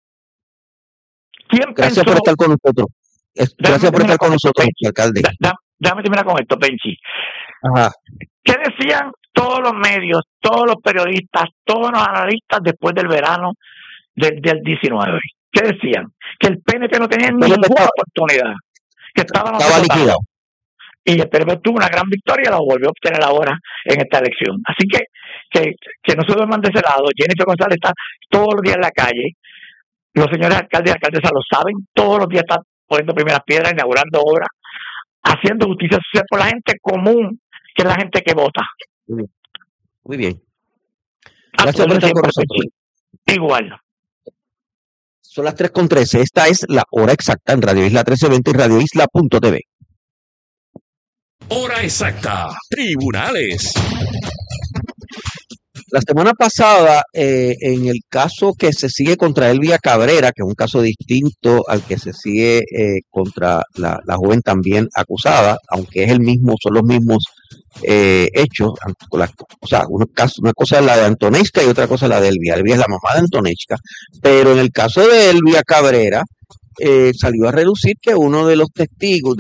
[SPEAKER 7] Gracias por estar con nosotros. Gracias por estar con nosotros, alcalde.
[SPEAKER 8] Déjame terminar con esto, Penchi.
[SPEAKER 7] Ajá.
[SPEAKER 8] ¿Qué decían todos los medios, todos los periodistas, todos los analistas después del verano del 19? ¿Qué decían? Que el PNP no tenía ninguna oportunidad, que estaba
[SPEAKER 7] liquidado.
[SPEAKER 8] Y el PNP tuvo una gran victoria y la volvió a obtener ahora en esta elección. Así que no se duerman de ese lado. Jennifer González está todos los días en la calle. Los señores alcaldes y alcaldesas lo saben. Todos los días están poniendo primeras piedras, inaugurando obras, haciendo justicia social por la gente común, que es la gente que vota.
[SPEAKER 7] Muy bien. Gracias por estar con nosotros.
[SPEAKER 8] Igual.
[SPEAKER 7] Son las 3:13. Esta es la hora exacta en Radio Isla 1320 y radioisla.tv.
[SPEAKER 5] Hora exacta. Tribunales.
[SPEAKER 7] La semana pasada, en el caso que se sigue contra Elvia Cabrera, que es un caso distinto al que se sigue contra la joven también acusada, aunque es son los mismos hechos, o sea, una cosa es la de Antonechka y otra cosa es la de Elvia. Elvia es la mamá de Antonechka, pero en el caso de Elvia Cabrera, salió a relucir que uno de los testigos,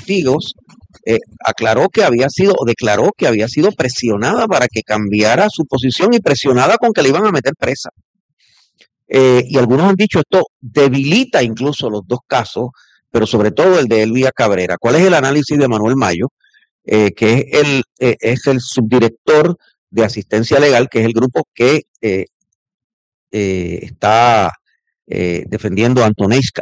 [SPEAKER 7] declaró que había sido presionada para que cambiara su posición y presionada con que le iban a meter presa. Y algunos han dicho esto debilita incluso los dos casos, pero sobre todo el de Elvia Cabrera. ¿Cuál es el análisis de Manuel Mayo, que es el subdirector de asistencia legal, que es el grupo que está defendiendo a Antonechka?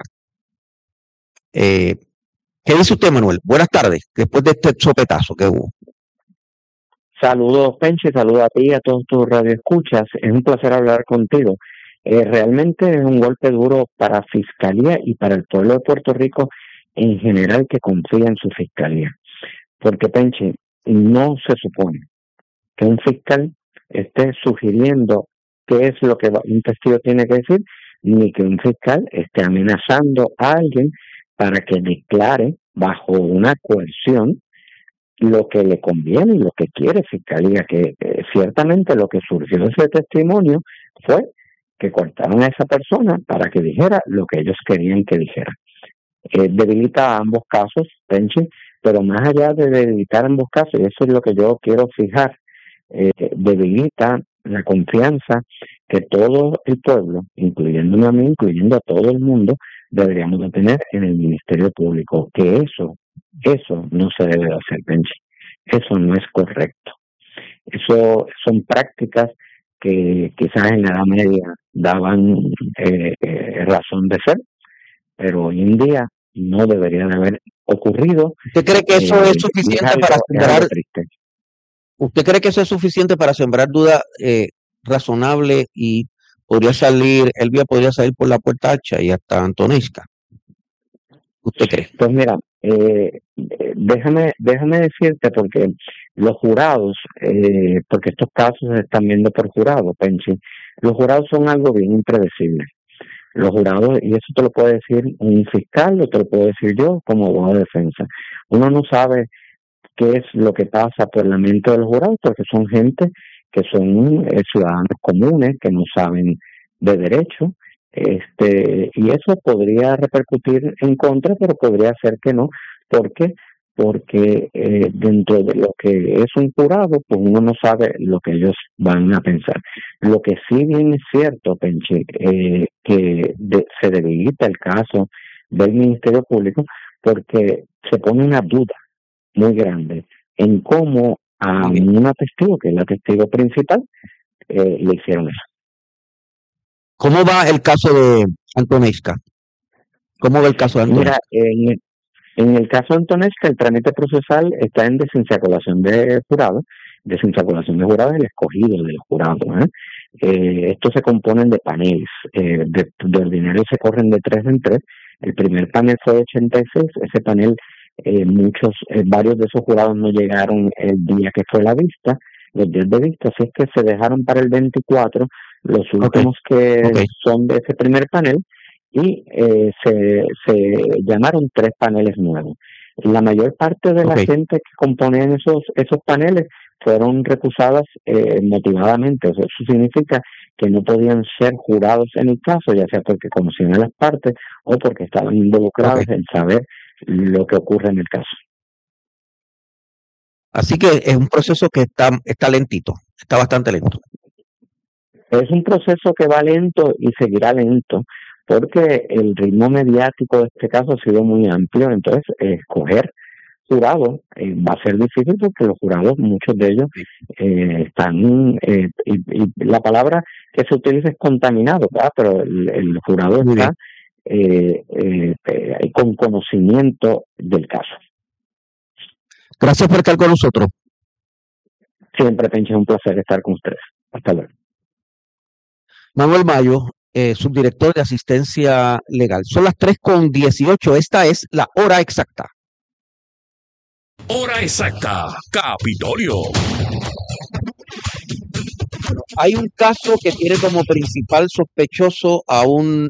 [SPEAKER 7] ¿Qué dice usted, Manuel? Buenas tardes, después de este sopetazo que hubo.
[SPEAKER 9] Saludos, Penchi, saludos a ti y a todos tus radioescuchas. Es un placer hablar contigo. Realmente es un golpe duro para Fiscalía y para el pueblo de Puerto Rico en general que confía en su Fiscalía. Porque, Penchi, no se supone que un fiscal esté sugiriendo qué es lo que un testigo tiene que decir, ni que un fiscal esté amenazando a alguien para que declare bajo una coerción lo que le conviene y lo que quiere Fiscalía, que ciertamente lo que surgió de ese testimonio fue que cortaron a esa persona para que dijera lo que ellos querían que dijera. Debilita ambos casos, Penchi, pero más allá de debilitar ambos casos, y eso es lo que yo quiero fijar, debilita la confianza que todo el pueblo, incluyéndome a mí, incluyendo a todo el mundo, deberíamos de tener en el Ministerio Público, que eso no se debe de hacer, Penchi. Eso no es correcto. Eso son prácticas que quizás en la Edad Media daban razón de ser, pero hoy en día no debería de haber ocurrido.
[SPEAKER 7] ¿Usted cree que eso es suficiente para sembrar?
[SPEAKER 9] Triste.
[SPEAKER 7] ¿Usted cree que eso es suficiente para sembrar duda razonable y Elvia podría salir por la puerta ancha y hasta Antonesca? ¿Usted cree?
[SPEAKER 9] Pues mira, déjame decirte, porque los jurados, porque estos casos se están viendo por jurados, Penchi, los jurados son algo bien impredecible. Los jurados, y eso te lo puede decir un fiscal, o te lo puedo decir yo como abogado de defensa. Uno no sabe qué es lo que pasa por la mente de los jurados, porque son gente que son ciudadanos comunes, que no saben de derecho, y eso podría repercutir en contra, pero podría ser que no, porque dentro de lo que es un jurado, pues uno no sabe lo que ellos van a pensar. Lo que sí bien es cierto, Penchi, se debilita el caso del Ministerio Público porque se pone una duda muy grande en cómo a una testigo, que es la testigo principal, le hicieron eso.
[SPEAKER 7] ¿Cómo va el caso de Antonesca? ¿Cómo va el caso de Antonesca?
[SPEAKER 9] Mira, en el caso de Antonesca, el trámite procesal está en desinsaculación de jurado. Desinsaculación de jurado es el escogido del jurado. Estos se componen de paneles. De ordinario se corren de 3 en 3. El primer panel fue de 86. Ese panel, varios de esos jurados no llegaron el día que fue la vista, los días de vista, así es que se dejaron para el 24 los últimos que son de ese primer panel, y se llamaron 3 paneles nuevos. La mayor parte de la gente que componían esos paneles fueron recusadas motivadamente. O sea, eso significa que no podían ser jurados en el caso, ya sea porque conocían a las partes o porque estaban involucrados en saber lo que ocurre en el caso.
[SPEAKER 7] Así que es un proceso que está lentito, está bastante lento.
[SPEAKER 9] Es un proceso que va lento y seguirá lento, porque el ritmo mediático de este caso ha sido muy amplio. Entonces, escoger jurados va a ser difícil, porque los jurados, muchos de ellos están, y la palabra que se utiliza es contaminado, ¿verdad? Pero el jurado está con conocimiento del caso.
[SPEAKER 7] Gracias por estar con nosotros.
[SPEAKER 9] Siempre, Penchi, es un placer estar con ustedes. Hasta luego.
[SPEAKER 7] Manuel Mayo, subdirector de Asistencia Legal. Son las 3:18. Esta es la hora exacta.
[SPEAKER 5] Hora exacta, Capitolio.
[SPEAKER 7] Hay un caso que tiene como principal sospechoso a un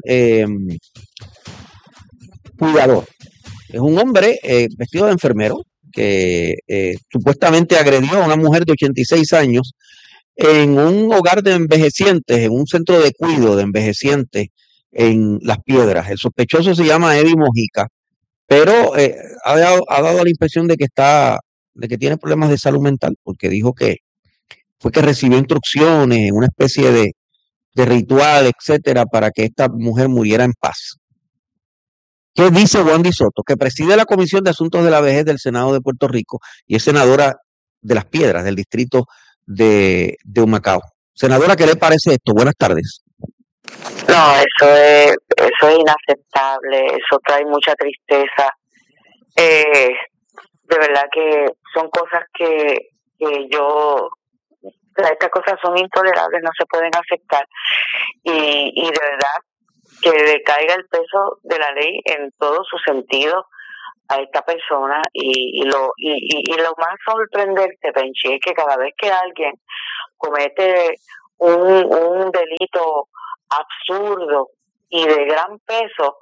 [SPEAKER 7] cuidador. Es un hombre vestido de enfermero que supuestamente agredió a una mujer de 86 años en un hogar de envejecientes, en un centro de cuidado de envejecientes en Las Piedras. El sospechoso se llama Eddie Mojica, pero ha dado la impresión de que tiene problemas de salud mental, porque dijo que fue que recibió instrucciones en una especie de ritual, etcétera, para que esta mujer muriera en paz. ¿Qué dice Wandy Soto, que preside la Comisión de Asuntos de la Vejez del Senado de Puerto Rico y es senadora de Las Piedras, del distrito de Humacao? Senadora, ¿qué le parece esto? Buenas tardes.
[SPEAKER 10] No, eso es inaceptable, eso trae mucha tristeza. De verdad que son cosas que estas cosas son intolerables, no se pueden aceptar, y de verdad que le caiga el peso de la ley en todo su sentido a esta persona, y lo más sorprendente, Penchi, es que cada vez que alguien comete un delito absurdo y de gran peso,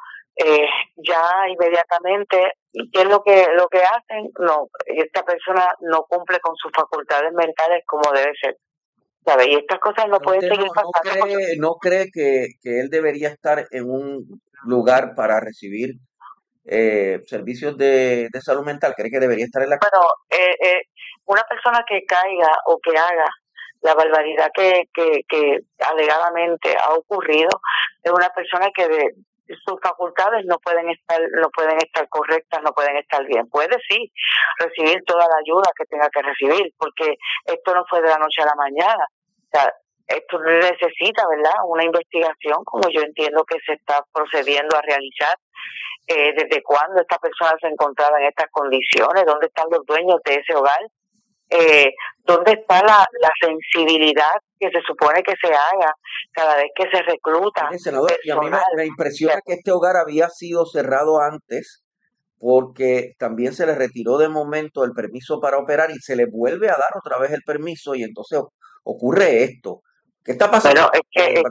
[SPEAKER 10] ya inmediatamente, ¿qué es lo que hacen? No, esta persona no cumple con sus facultades mentales como debe ser, ¿sabes? Y estas cosas no pueden seguir pasando.
[SPEAKER 7] ¿No cree que él debería estar en un lugar para recibir servicios de salud mental? ¿Cree que debería estar en la...
[SPEAKER 10] Bueno, una persona que caiga o que haga la barbaridad que alegadamente ha ocurrido, es una persona que sus facultades no pueden estar correctas, no pueden estar bien. Puede sí recibir toda la ayuda que tenga que recibir, porque esto no fue de la noche a la mañana. O sea, esto necesita, ¿verdad?, una investigación, como yo entiendo que se está procediendo a realizar. Desde cuándo esta persona se encontraba en estas condiciones, dónde están los dueños de ese hogar, dónde está la sensibilidad que se supone que se haga cada vez que se recluta.
[SPEAKER 7] Senador, y a mí me impresiona que este hogar había sido cerrado antes, porque también se le retiró de momento el permiso para operar y se le vuelve a dar otra vez el permiso, y entonces ocurre esto. ¿Qué está pasando?
[SPEAKER 10] Bueno,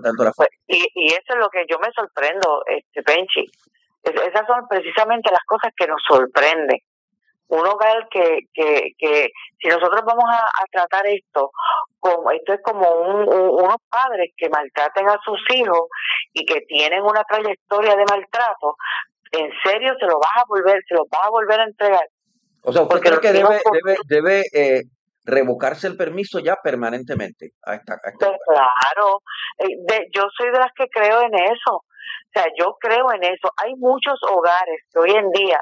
[SPEAKER 10] y eso es lo que yo me sorprendo, Penchi. Esas son precisamente las cosas que nos sorprenden. Un hogar que si nosotros vamos a tratar esto es como unos padres que maltraten a sus hijos y que tienen una trayectoria de maltrato, ¿en serio se los vas a volver a entregar?
[SPEAKER 7] O sea, ¿usted cree que debe revocarse el permiso ya permanentemente?
[SPEAKER 10] Claro, yo soy de las que creo en eso. O sea, yo creo en eso. Hay muchos hogares que hoy en día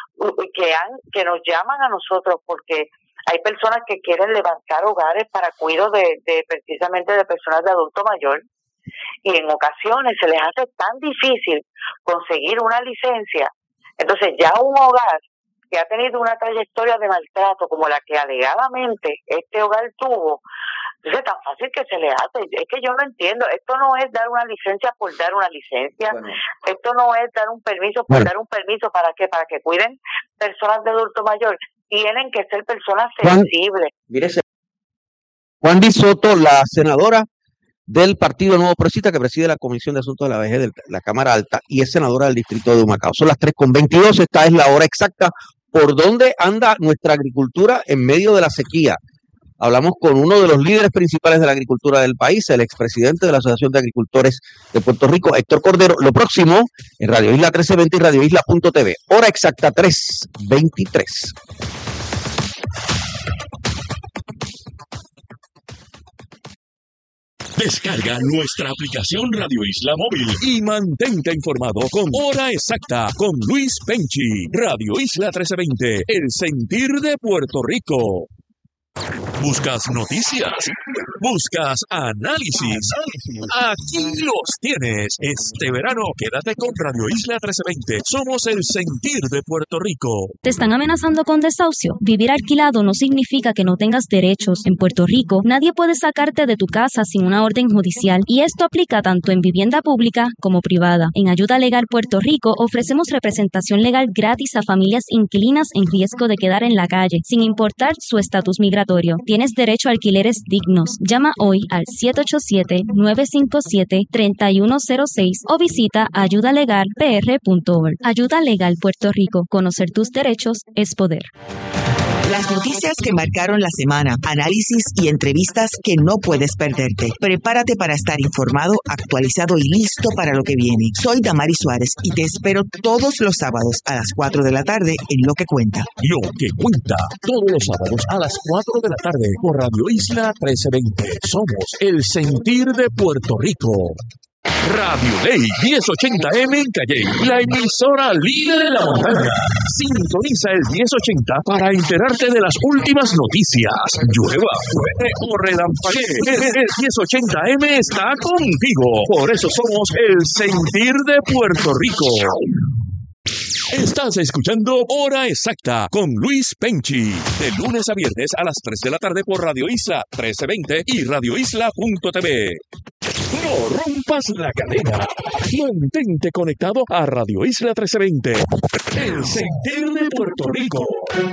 [SPEAKER 10] que nos llaman a nosotros porque hay personas que quieren levantar hogares para cuidado precisamente de personas de adulto mayor, y en ocasiones se les hace tan difícil conseguir una licencia. Entonces ya un hogar que ha tenido una trayectoria de maltrato como la que alegadamente este hogar tuvo, entonces es tan fácil que se le hace. Es que yo no entiendo. Esto no es dar una licencia por dar una licencia. Bueno. Esto no es dar un permiso por dar un permiso. ¿Para qué? Para que cuiden personas de adulto mayor. Tienen que ser personas sensibles.
[SPEAKER 7] Juan Di Soto, la senadora del Partido Nuevo Progresista, que preside la Comisión de Asuntos de la Vejez de la Cámara Alta y es senadora del Distrito de Humacao. Son las 3:22. Esta es la hora exacta. ¿Por dónde anda nuestra agricultura en medio de la sequía? Hablamos con uno de los líderes principales de la agricultura del país, el expresidente de la Asociación de Agricultores de Puerto Rico, Héctor Cordero. Lo próximo en Radio Isla 1320 y radioisla.tv. Hora exacta 3:23.
[SPEAKER 5] Descarga nuestra aplicación Radio Isla Móvil y mantente informado con Hora Exacta con Luis Penchi. Radio Isla 1320, el sentir de Puerto Rico. ¿Buscas noticias? ¿Buscas análisis? Aquí los tienes. Este verano quédate con Radio Isla 1320. Somos el sentir de Puerto Rico.
[SPEAKER 11] ¿Te están amenazando con desahucio? Vivir alquilado no significa que no tengas derechos. En Puerto Rico, nadie puede sacarte de tu casa sin una orden judicial, y esto aplica tanto en vivienda pública como privada. En Ayuda Legal Puerto Rico ofrecemos representación legal gratis a familias inquilinas en riesgo de quedar en la calle, sin importar su estatus migratorio. Tienes derecho a alquileres dignos. Llama hoy al 787-957-3106 o visita ayudalegalpr.org. Ayuda Legal Puerto Rico. Conocer tus derechos es poder.
[SPEAKER 12] Las noticias que marcaron la semana, análisis y entrevistas que no puedes perderte. Prepárate para estar informado, actualizado y listo para lo que viene. Soy Damaris Suárez y te espero todos los sábados a las 4 de la tarde en Lo que Cuenta.
[SPEAKER 5] Lo que Cuenta, todos los sábados a las 4 de la tarde por Radio Isla 1320. Somos el sentir de Puerto Rico. Radio Ley 1080M en Calley, la emisora líder de la montaña. Sintoniza el 1080 para enterarte de las últimas noticias. Llueva, truene o relampaguee, el 1080M está contigo. Por eso somos el sentir de Puerto Rico. Estás escuchando Hora Exacta con Luis Penchi. De lunes a viernes a las 3 de la tarde por Radio Isla 1320 y radioisla.tv. No rompas la cadena. Mantente conectado a Radio Isla 1320. El sentir de Puerto Rico.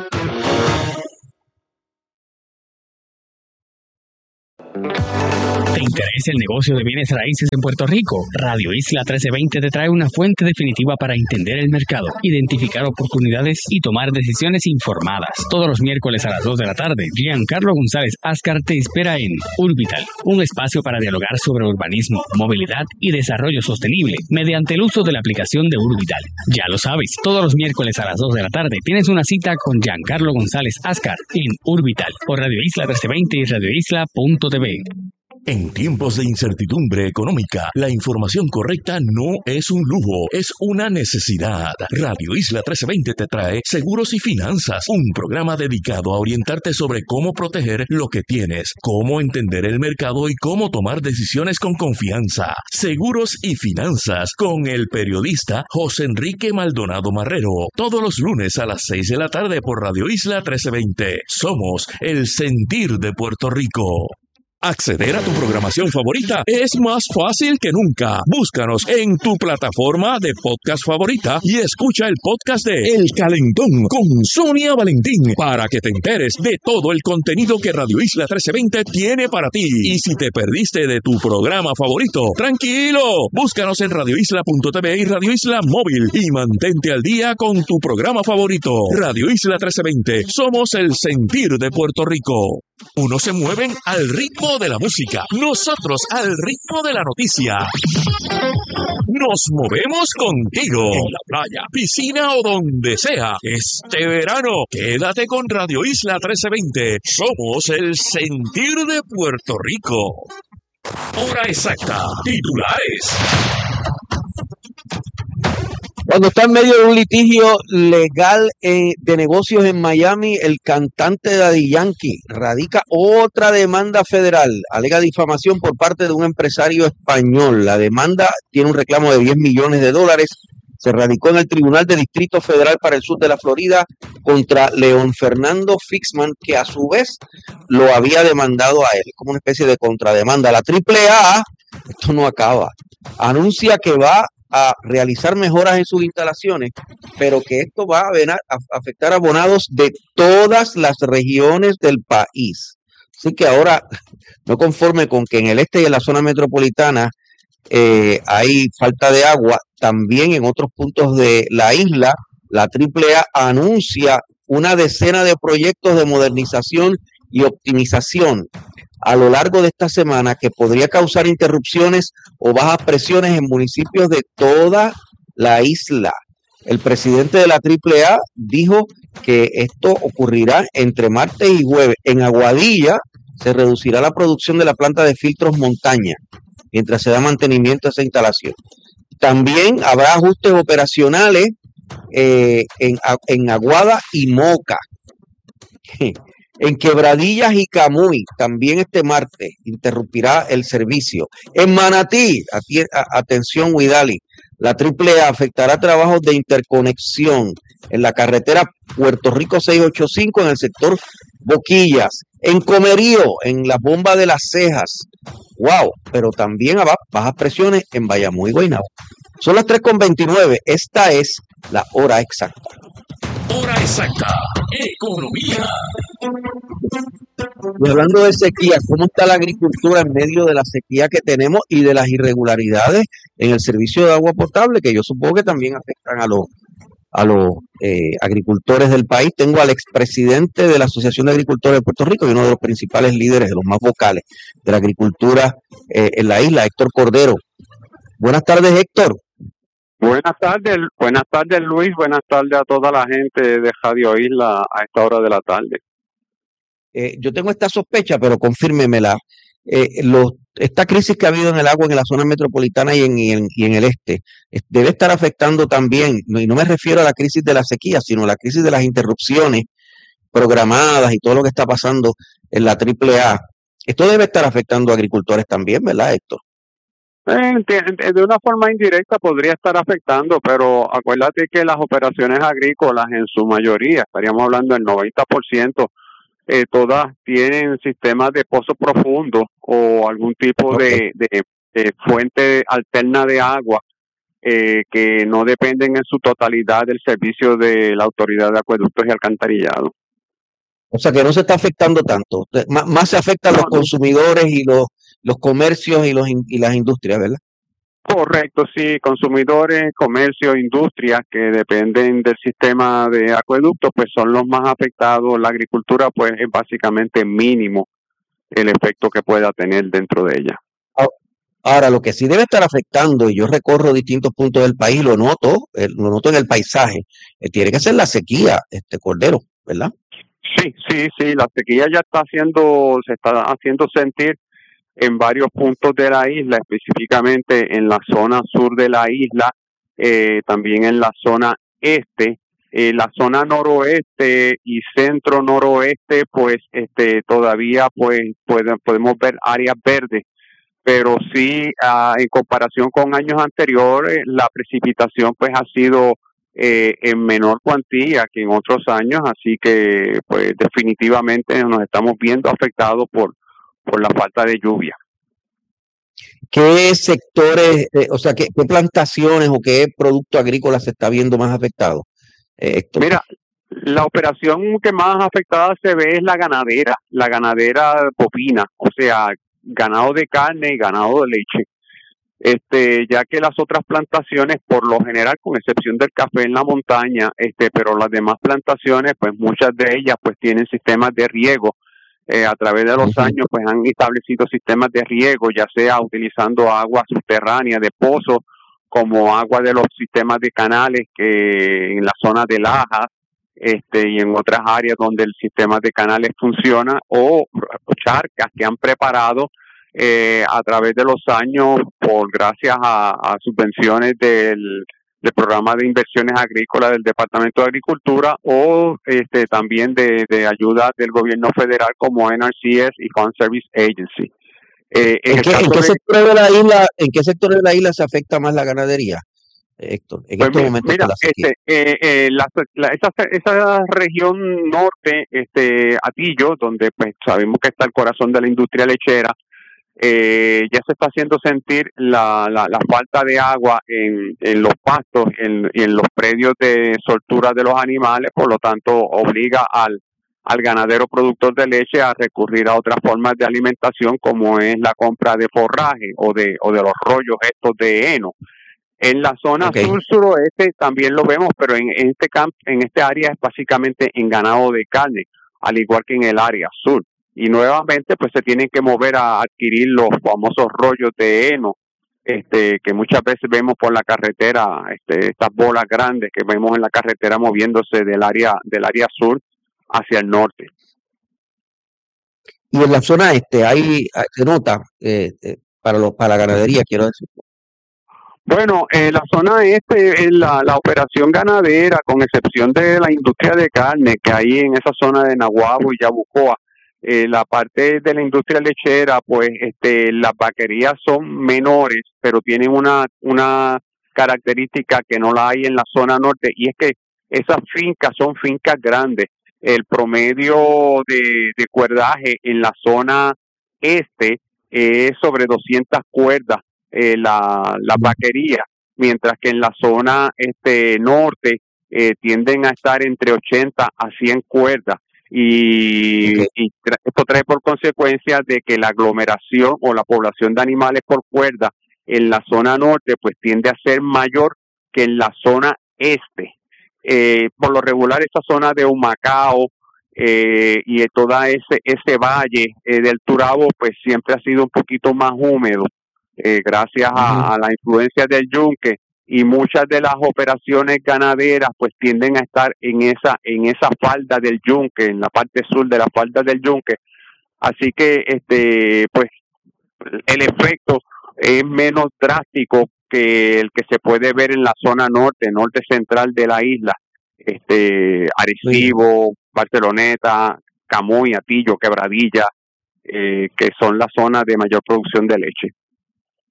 [SPEAKER 6] ¿Te interesa el negocio de bienes raíces en Puerto Rico? Radio Isla 1320 te trae una fuente definitiva para entender el mercado, identificar oportunidades y tomar decisiones informadas. Todos los miércoles a las 2 de la tarde, Giancarlo González Ascar te espera en Urbital, un espacio para dialogar sobre urbanismo, movilidad y desarrollo sostenible mediante el uso de la aplicación de Urbital. Ya lo sabes, todos los miércoles a las 2 de la tarde tienes una cita con Giancarlo González Ascar en Urbital por Radio Isla 1320 y radioisla.tv.
[SPEAKER 5] En tiempos de incertidumbre económica, la información correcta no es un lujo, es una necesidad. Radio Isla 1320 te trae Seguros y Finanzas, un programa dedicado a orientarte sobre cómo proteger lo que tienes, cómo entender el mercado y cómo tomar decisiones con confianza. Seguros y Finanzas con el periodista José Enrique Maldonado Marrero. Todos los lunes a las 6 de la tarde por Radio Isla 1320. Somos el sentir de Puerto Rico. Acceder a tu programación favorita es más fácil que nunca. Búscanos en tu plataforma de podcast favorita y escucha el podcast de El Calentón con Sonia Valentín para que te enteres de todo el contenido que Radio Isla 1320 tiene para ti. Y si te perdiste de tu programa favorito, tranquilo, búscanos en radioisla.tv y Radio Isla Móvil y mantente al día con tu programa favorito. Radio Isla 1320, somos el sentir de Puerto Rico. Unos se mueven al ritmo de la música, nosotros al ritmo de la noticia. Nos movemos contigo en la playa, piscina o donde sea. Este verano, quédate con Radio Isla 1320. Somos el sentir de Puerto Rico. Hora exacta. Titulares.
[SPEAKER 7] Cuando está en medio de un litigio legal de negocios en Miami, el cantante Daddy Yankee radica otra demanda federal. Alega difamación por parte de un empresario español. La demanda tiene un reclamo de $10 millones. Se radicó en el Tribunal de Distrito Federal para el sur de la Florida contra León Fernando Fixman, que a su vez lo había demandado a él, como una especie de contrademanda. La AAA, esto no acaba, anuncia que va a realizar mejoras en sus instalaciones, pero que esto va a afectar a abonados de todas las regiones del país. Así que ahora, no conforme con que en el este y en la zona metropolitana hay falta de agua, también en otros puntos de la isla, la AAA anuncia una decena de proyectos de modernización y optimización a lo largo de esta semana que podría causar interrupciones o bajas presiones en municipios de toda la isla. El presidente de la AAA dijo que esto ocurrirá entre martes y jueves. En Aguadilla se reducirá la producción de la planta de filtros Montaña mientras se da mantenimiento a esa instalación. También habrá ajustes operacionales en Aguada y Moca. En Quebradillas y Camuy, también este martes, interrumpirá el servicio. En Manatí, atención Huidali, la AAA afectará trabajos de interconexión en la carretera Puerto Rico 685 en el sector Boquillas. En Comerío, en la bomba de las Cejas. ¡Wow! Pero también habrá bajas presiones en Bayamón y Guaynabo. Son las 3:29. Esta es la hora exacta.
[SPEAKER 5] Hora exacta. Economía.
[SPEAKER 7] Y hablando de sequía, ¿cómo está la agricultura en medio de la sequía que tenemos y de las irregularidades en el servicio de agua potable, que yo supongo que también afectan a los agricultores del país? Tengo al expresidente de la Asociación de Agricultores de Puerto Rico y uno de los principales líderes, de los más vocales de la agricultura en la isla, Héctor Cordero. Buenas tardes, Héctor.
[SPEAKER 13] Buenas tardes Luis, buenas tardes a toda la gente de Radio Isla a esta hora de la tarde.
[SPEAKER 7] Yo tengo esta sospecha, pero confírmemela. Esta crisis que ha habido en el agua en la zona metropolitana y en el este debe estar afectando también, y no me refiero a la crisis de la sequía, sino a la crisis de las interrupciones programadas y todo lo que está pasando en la AAA. Esto debe estar afectando a agricultores también, ¿verdad, Héctor?
[SPEAKER 13] De una forma indirecta podría estar afectando, pero acuérdate que las operaciones agrícolas en su mayoría, estaríamos hablando del 90%, todas tienen sistemas de pozos profundos o algún tipo de fuente alterna de agua que no dependen en su totalidad del servicio de la Autoridad de Acueductos y Alcantarillado.
[SPEAKER 7] O sea que no se está afectando tanto. Más se afectan los consumidores y los comercios y las industrias, ¿verdad?
[SPEAKER 13] Correcto, sí, consumidores, comercio, industrias que dependen del sistema de acueductos, pues son los más afectados. La agricultura, pues, es básicamente mínimo el efecto que pueda tener dentro de ella.
[SPEAKER 7] Ahora, lo que sí debe estar afectando, y yo recorro distintos puntos del país, lo noto en el paisaje, tiene que ser la sequía, Cordero, ¿verdad?
[SPEAKER 13] Sí, la sequía ya se está haciendo sentir en varios puntos de la isla, específicamente en la zona sur de la isla, también en la zona este, la zona noroeste y centro noroeste, pues todavía pues podemos ver áreas verdes, pero sí en comparación con años anteriores, la precipitación pues ha sido en menor cuantía que en otros años, así que pues definitivamente nos estamos viendo afectados por la falta de lluvia.
[SPEAKER 7] ¿Qué sectores, qué plantaciones o qué producto agrícola se está viendo más afectado, Héctor?
[SPEAKER 13] Mira, la operación que más afectada se ve es la ganadera bovina, o sea, ganado de carne y ganado de leche. Ya que las otras plantaciones, por lo general, con excepción del café en la montaña, pero las demás plantaciones, pues muchas de ellas pues tienen sistemas de riego. A través de los años pues han establecido sistemas de riego, ya sea utilizando agua subterránea de pozos, como agua de los sistemas de canales que en la zona de Lajas y en otras áreas donde el sistema de canales funciona, o charcas que han preparado a través de los años gracias a subvenciones del programa de inversiones agrícolas del Departamento de Agricultura o también de ayuda del gobierno federal como NRCS y Farm Service Agency.
[SPEAKER 7] ¿En qué sector de la isla se afecta más la ganadería, Héctor? En estos momentos
[SPEAKER 13] mira,
[SPEAKER 7] con la sequía.
[SPEAKER 13] esa región norte, Atillo, donde pues sabemos que está el corazón de la industria lechera, ya se está haciendo sentir la falta de agua en los pastos y en los predios de soltura de los animales, por lo tanto obliga al ganadero productor de leche a recurrir a otras formas de alimentación como es la compra de forraje o de los rollos estos de heno. En la zona sur-suroeste también lo vemos, pero en este área es básicamente en ganado de carne, al igual que en el área sur. Y nuevamente pues se tienen que mover a adquirir los famosos rollos de heno, que muchas veces vemos por la carretera, estas bolas grandes que vemos en la carretera moviéndose del área sur hacia el norte.
[SPEAKER 7] Y en la zona este se nota para la ganadería, quiero decir.
[SPEAKER 13] Bueno, la zona este, la operación ganadera, con excepción de la industria de carne que hay en esa zona de Naguabo y Yabucoa, la parte de la industria lechera, pues las vaquerías son menores, pero tienen una característica que no la hay en la zona norte, y es que esas fincas son fincas grandes. El promedio de cuerdaje en la zona este es sobre 200 cuerdas la vaquería, mientras que en la zona norte tienden a estar entre 80 a 100 cuerdas. Y esto trae por consecuencia de que la aglomeración o la población de animales por cuerda en la zona norte pues tiende a ser mayor que en la zona este. Por lo regular esa zona de Humacao y todo ese valle del Turabo pues siempre ha sido un poquito más húmedo gracias a la influencia del yunque, y muchas de las operaciones ganaderas pues tienden a estar en esa falda del yunque, en la parte sur de la falda del yunque, así que pues el efecto es menos drástico que el que se puede ver en la zona norte central de la isla, Arecibo, Barceloneta, Camuy, Atillo, Quebradilla, que son las zonas de mayor producción de leche.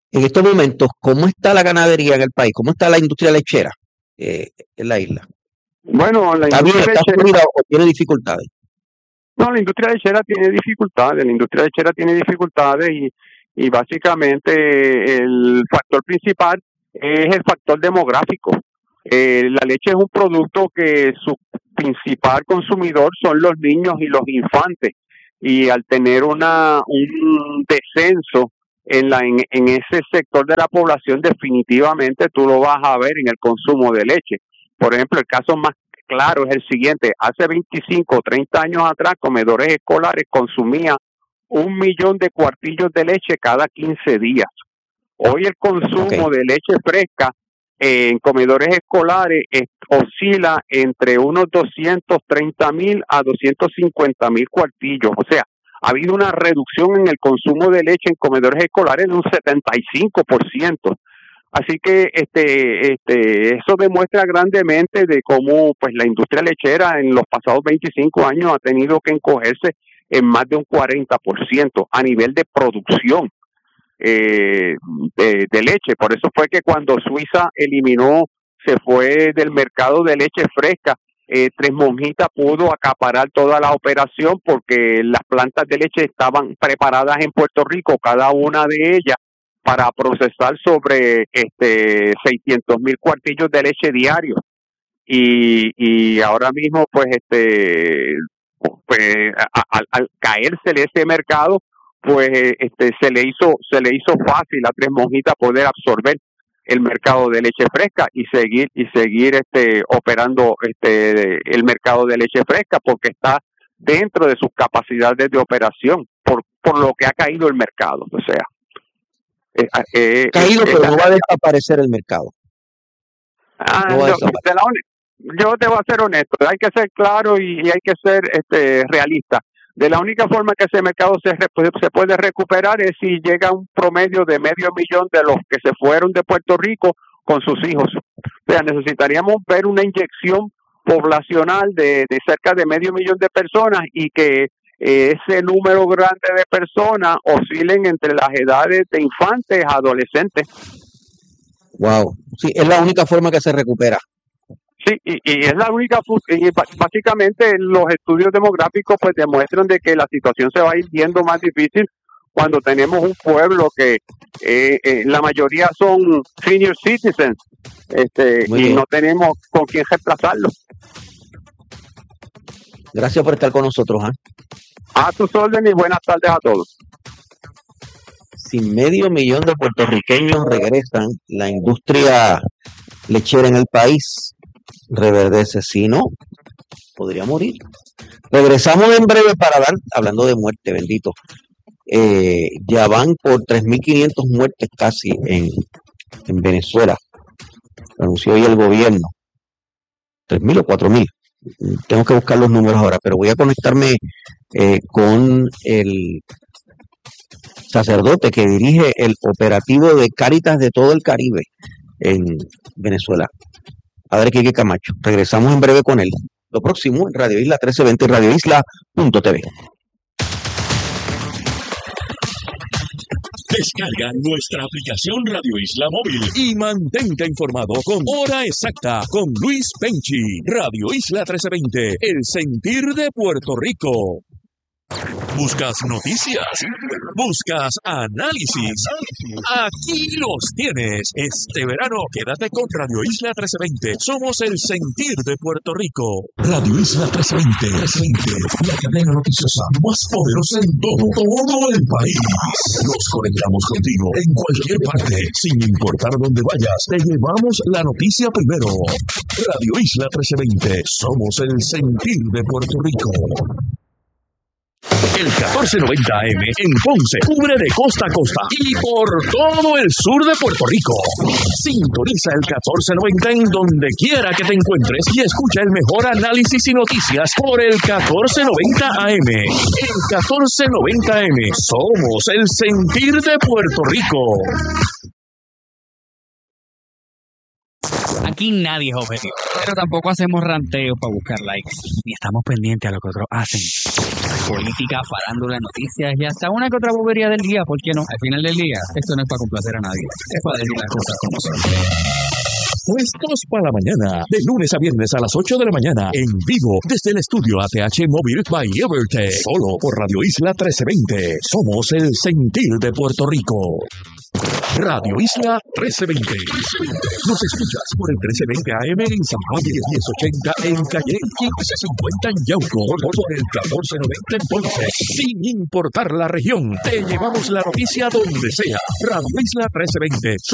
[SPEAKER 7] En estos momentos, ¿cómo está la ganadería en el país? ¿Cómo está la industria lechera en la isla?
[SPEAKER 13] Bueno, la
[SPEAKER 7] ¿Está bien,
[SPEAKER 13] industria
[SPEAKER 7] está
[SPEAKER 13] lechera,
[SPEAKER 7] fluida o tiene dificultades?
[SPEAKER 13] no, la industria lechera tiene dificultades y básicamente el factor principal es el factor demográfico. La leche es un producto que su principal consumidor son los niños y los infantes, y al tener un descenso en ese sector de la población, definitivamente tú lo vas a ver en el consumo de leche. Por ejemplo, el caso más claro es el siguiente: hace 25 o 30 años atrás, comedores escolares consumían 1 millón de cuartillos de leche cada 15 días. Hoy el consumo de leche fresca en comedores escolares oscila entre unos 230,000 a 250,000 cuartillos. O sea, ha habido una reducción en el consumo de leche en comedores escolares de un 75%. Así que eso demuestra grandemente de cómo pues la industria lechera en los pasados 25 años ha tenido que encogerse en más de un 40% a nivel de producción de leche. Por eso fue que cuando Suiza se fue del mercado de leche fresca, Tres Monjitas pudo acaparar toda la operación porque las plantas de leche estaban preparadas en Puerto Rico, cada una de ellas, para procesar sobre 600,000 cuartillos de leche diarios. Y ahora mismo, pues, al caérsele ese mercado, pues se le hizo fácil a Tres Monjitas poder absorber el mercado de leche fresca y seguir operando el mercado de leche fresca, porque está dentro de sus capacidades de operación por lo que ha caído el mercado. O sea,
[SPEAKER 7] caído, pero no va a desaparecer el mercado.
[SPEAKER 13] Yo te voy a ser honesto, hay que ser claro y hay que ser realista. De la única forma que ese mercado se puede recuperar es si llega un promedio de 500,000 de los que se fueron de Puerto Rico con sus hijos. O sea, necesitaríamos ver una inyección poblacional de cerca de 500,000 de personas, y que ese número grande de personas oscilen entre las edades de infantes a adolescentes.
[SPEAKER 7] Wow, sí, es la única forma que se recupera.
[SPEAKER 13] Sí, y es la única, y básicamente los estudios demográficos pues demuestran de que la situación se va a ir viendo más difícil cuando tenemos un pueblo que la mayoría son senior citizens, y no tenemos con quién reemplazarlo.
[SPEAKER 7] Gracias por estar con nosotros.
[SPEAKER 13] A tus órdenes y buenas tardes a todos.
[SPEAKER 7] Si 500,000 de puertorriqueños regresan, la industria lechera en el país reverdece. Si no, podría morir. Regresamos en breve para hablando de muerte, bendito. Ya van por 3.500 muertes casi en Venezuela. Lo anunció hoy el gobierno. 3.000 o 4.000. Tengo que buscar los números ahora, pero voy a conectarme con el sacerdote que dirige el operativo de Cáritas de todo el Caribe en Venezuela, Padre Quique Camacho. Regresamos en breve con él. Lo próximo en Radio Isla 1320 y radioisla.tv.
[SPEAKER 5] Descarga nuestra aplicación Radio Isla Móvil y mantente informado con Hora Exacta con Luis Penchi. Radio Isla 1320, el sentir de Puerto Rico. ¿Buscas noticias? ¿Buscas análisis? Aquí los tienes. Este verano quédate con Radio Isla 1320. Somos el sentir de Puerto Rico. Radio Isla 1320, la cadena noticiosa más poderosa en todo el país. Nos conectamos contigo en cualquier parte, sin importar dónde vayas. Te llevamos la noticia primero. Radio Isla 1320. Somos el sentir de Puerto Rico. El 1490 AM en Ponce cubre de costa a costa y por todo el sur de Puerto Rico. Sintoniza el 1490 en donde quiera que te encuentres y escucha el mejor análisis y noticias por el 1490 AM. El 1490 AM. Somos el sentir de Puerto Rico.
[SPEAKER 6] Aquí nadie es objetivo. Pero tampoco hacemos ranteos para buscar likes. Ni estamos pendientes a lo que otros hacen. Política, farándula, noticias y hasta una que otra bobería del día, ¿por qué no? Al final del día, esto no es para complacer a nadie. Es para decir las cosas como son.
[SPEAKER 5] Puestos para la mañana, de lunes a viernes a las 8 de la mañana, en vivo, desde el estudio ATH Móvil by Evertech, solo por Radio Isla 1320. Somos el sentir de Puerto Rico. Radio Isla 1320. Nos escuchas por el 1320 AM en San Juan y 1080 en Calle, 1550 en Yauco, por el 1490 en Ponce. Sin importar la región, te llevamos la noticia donde sea. Radio Isla 1320.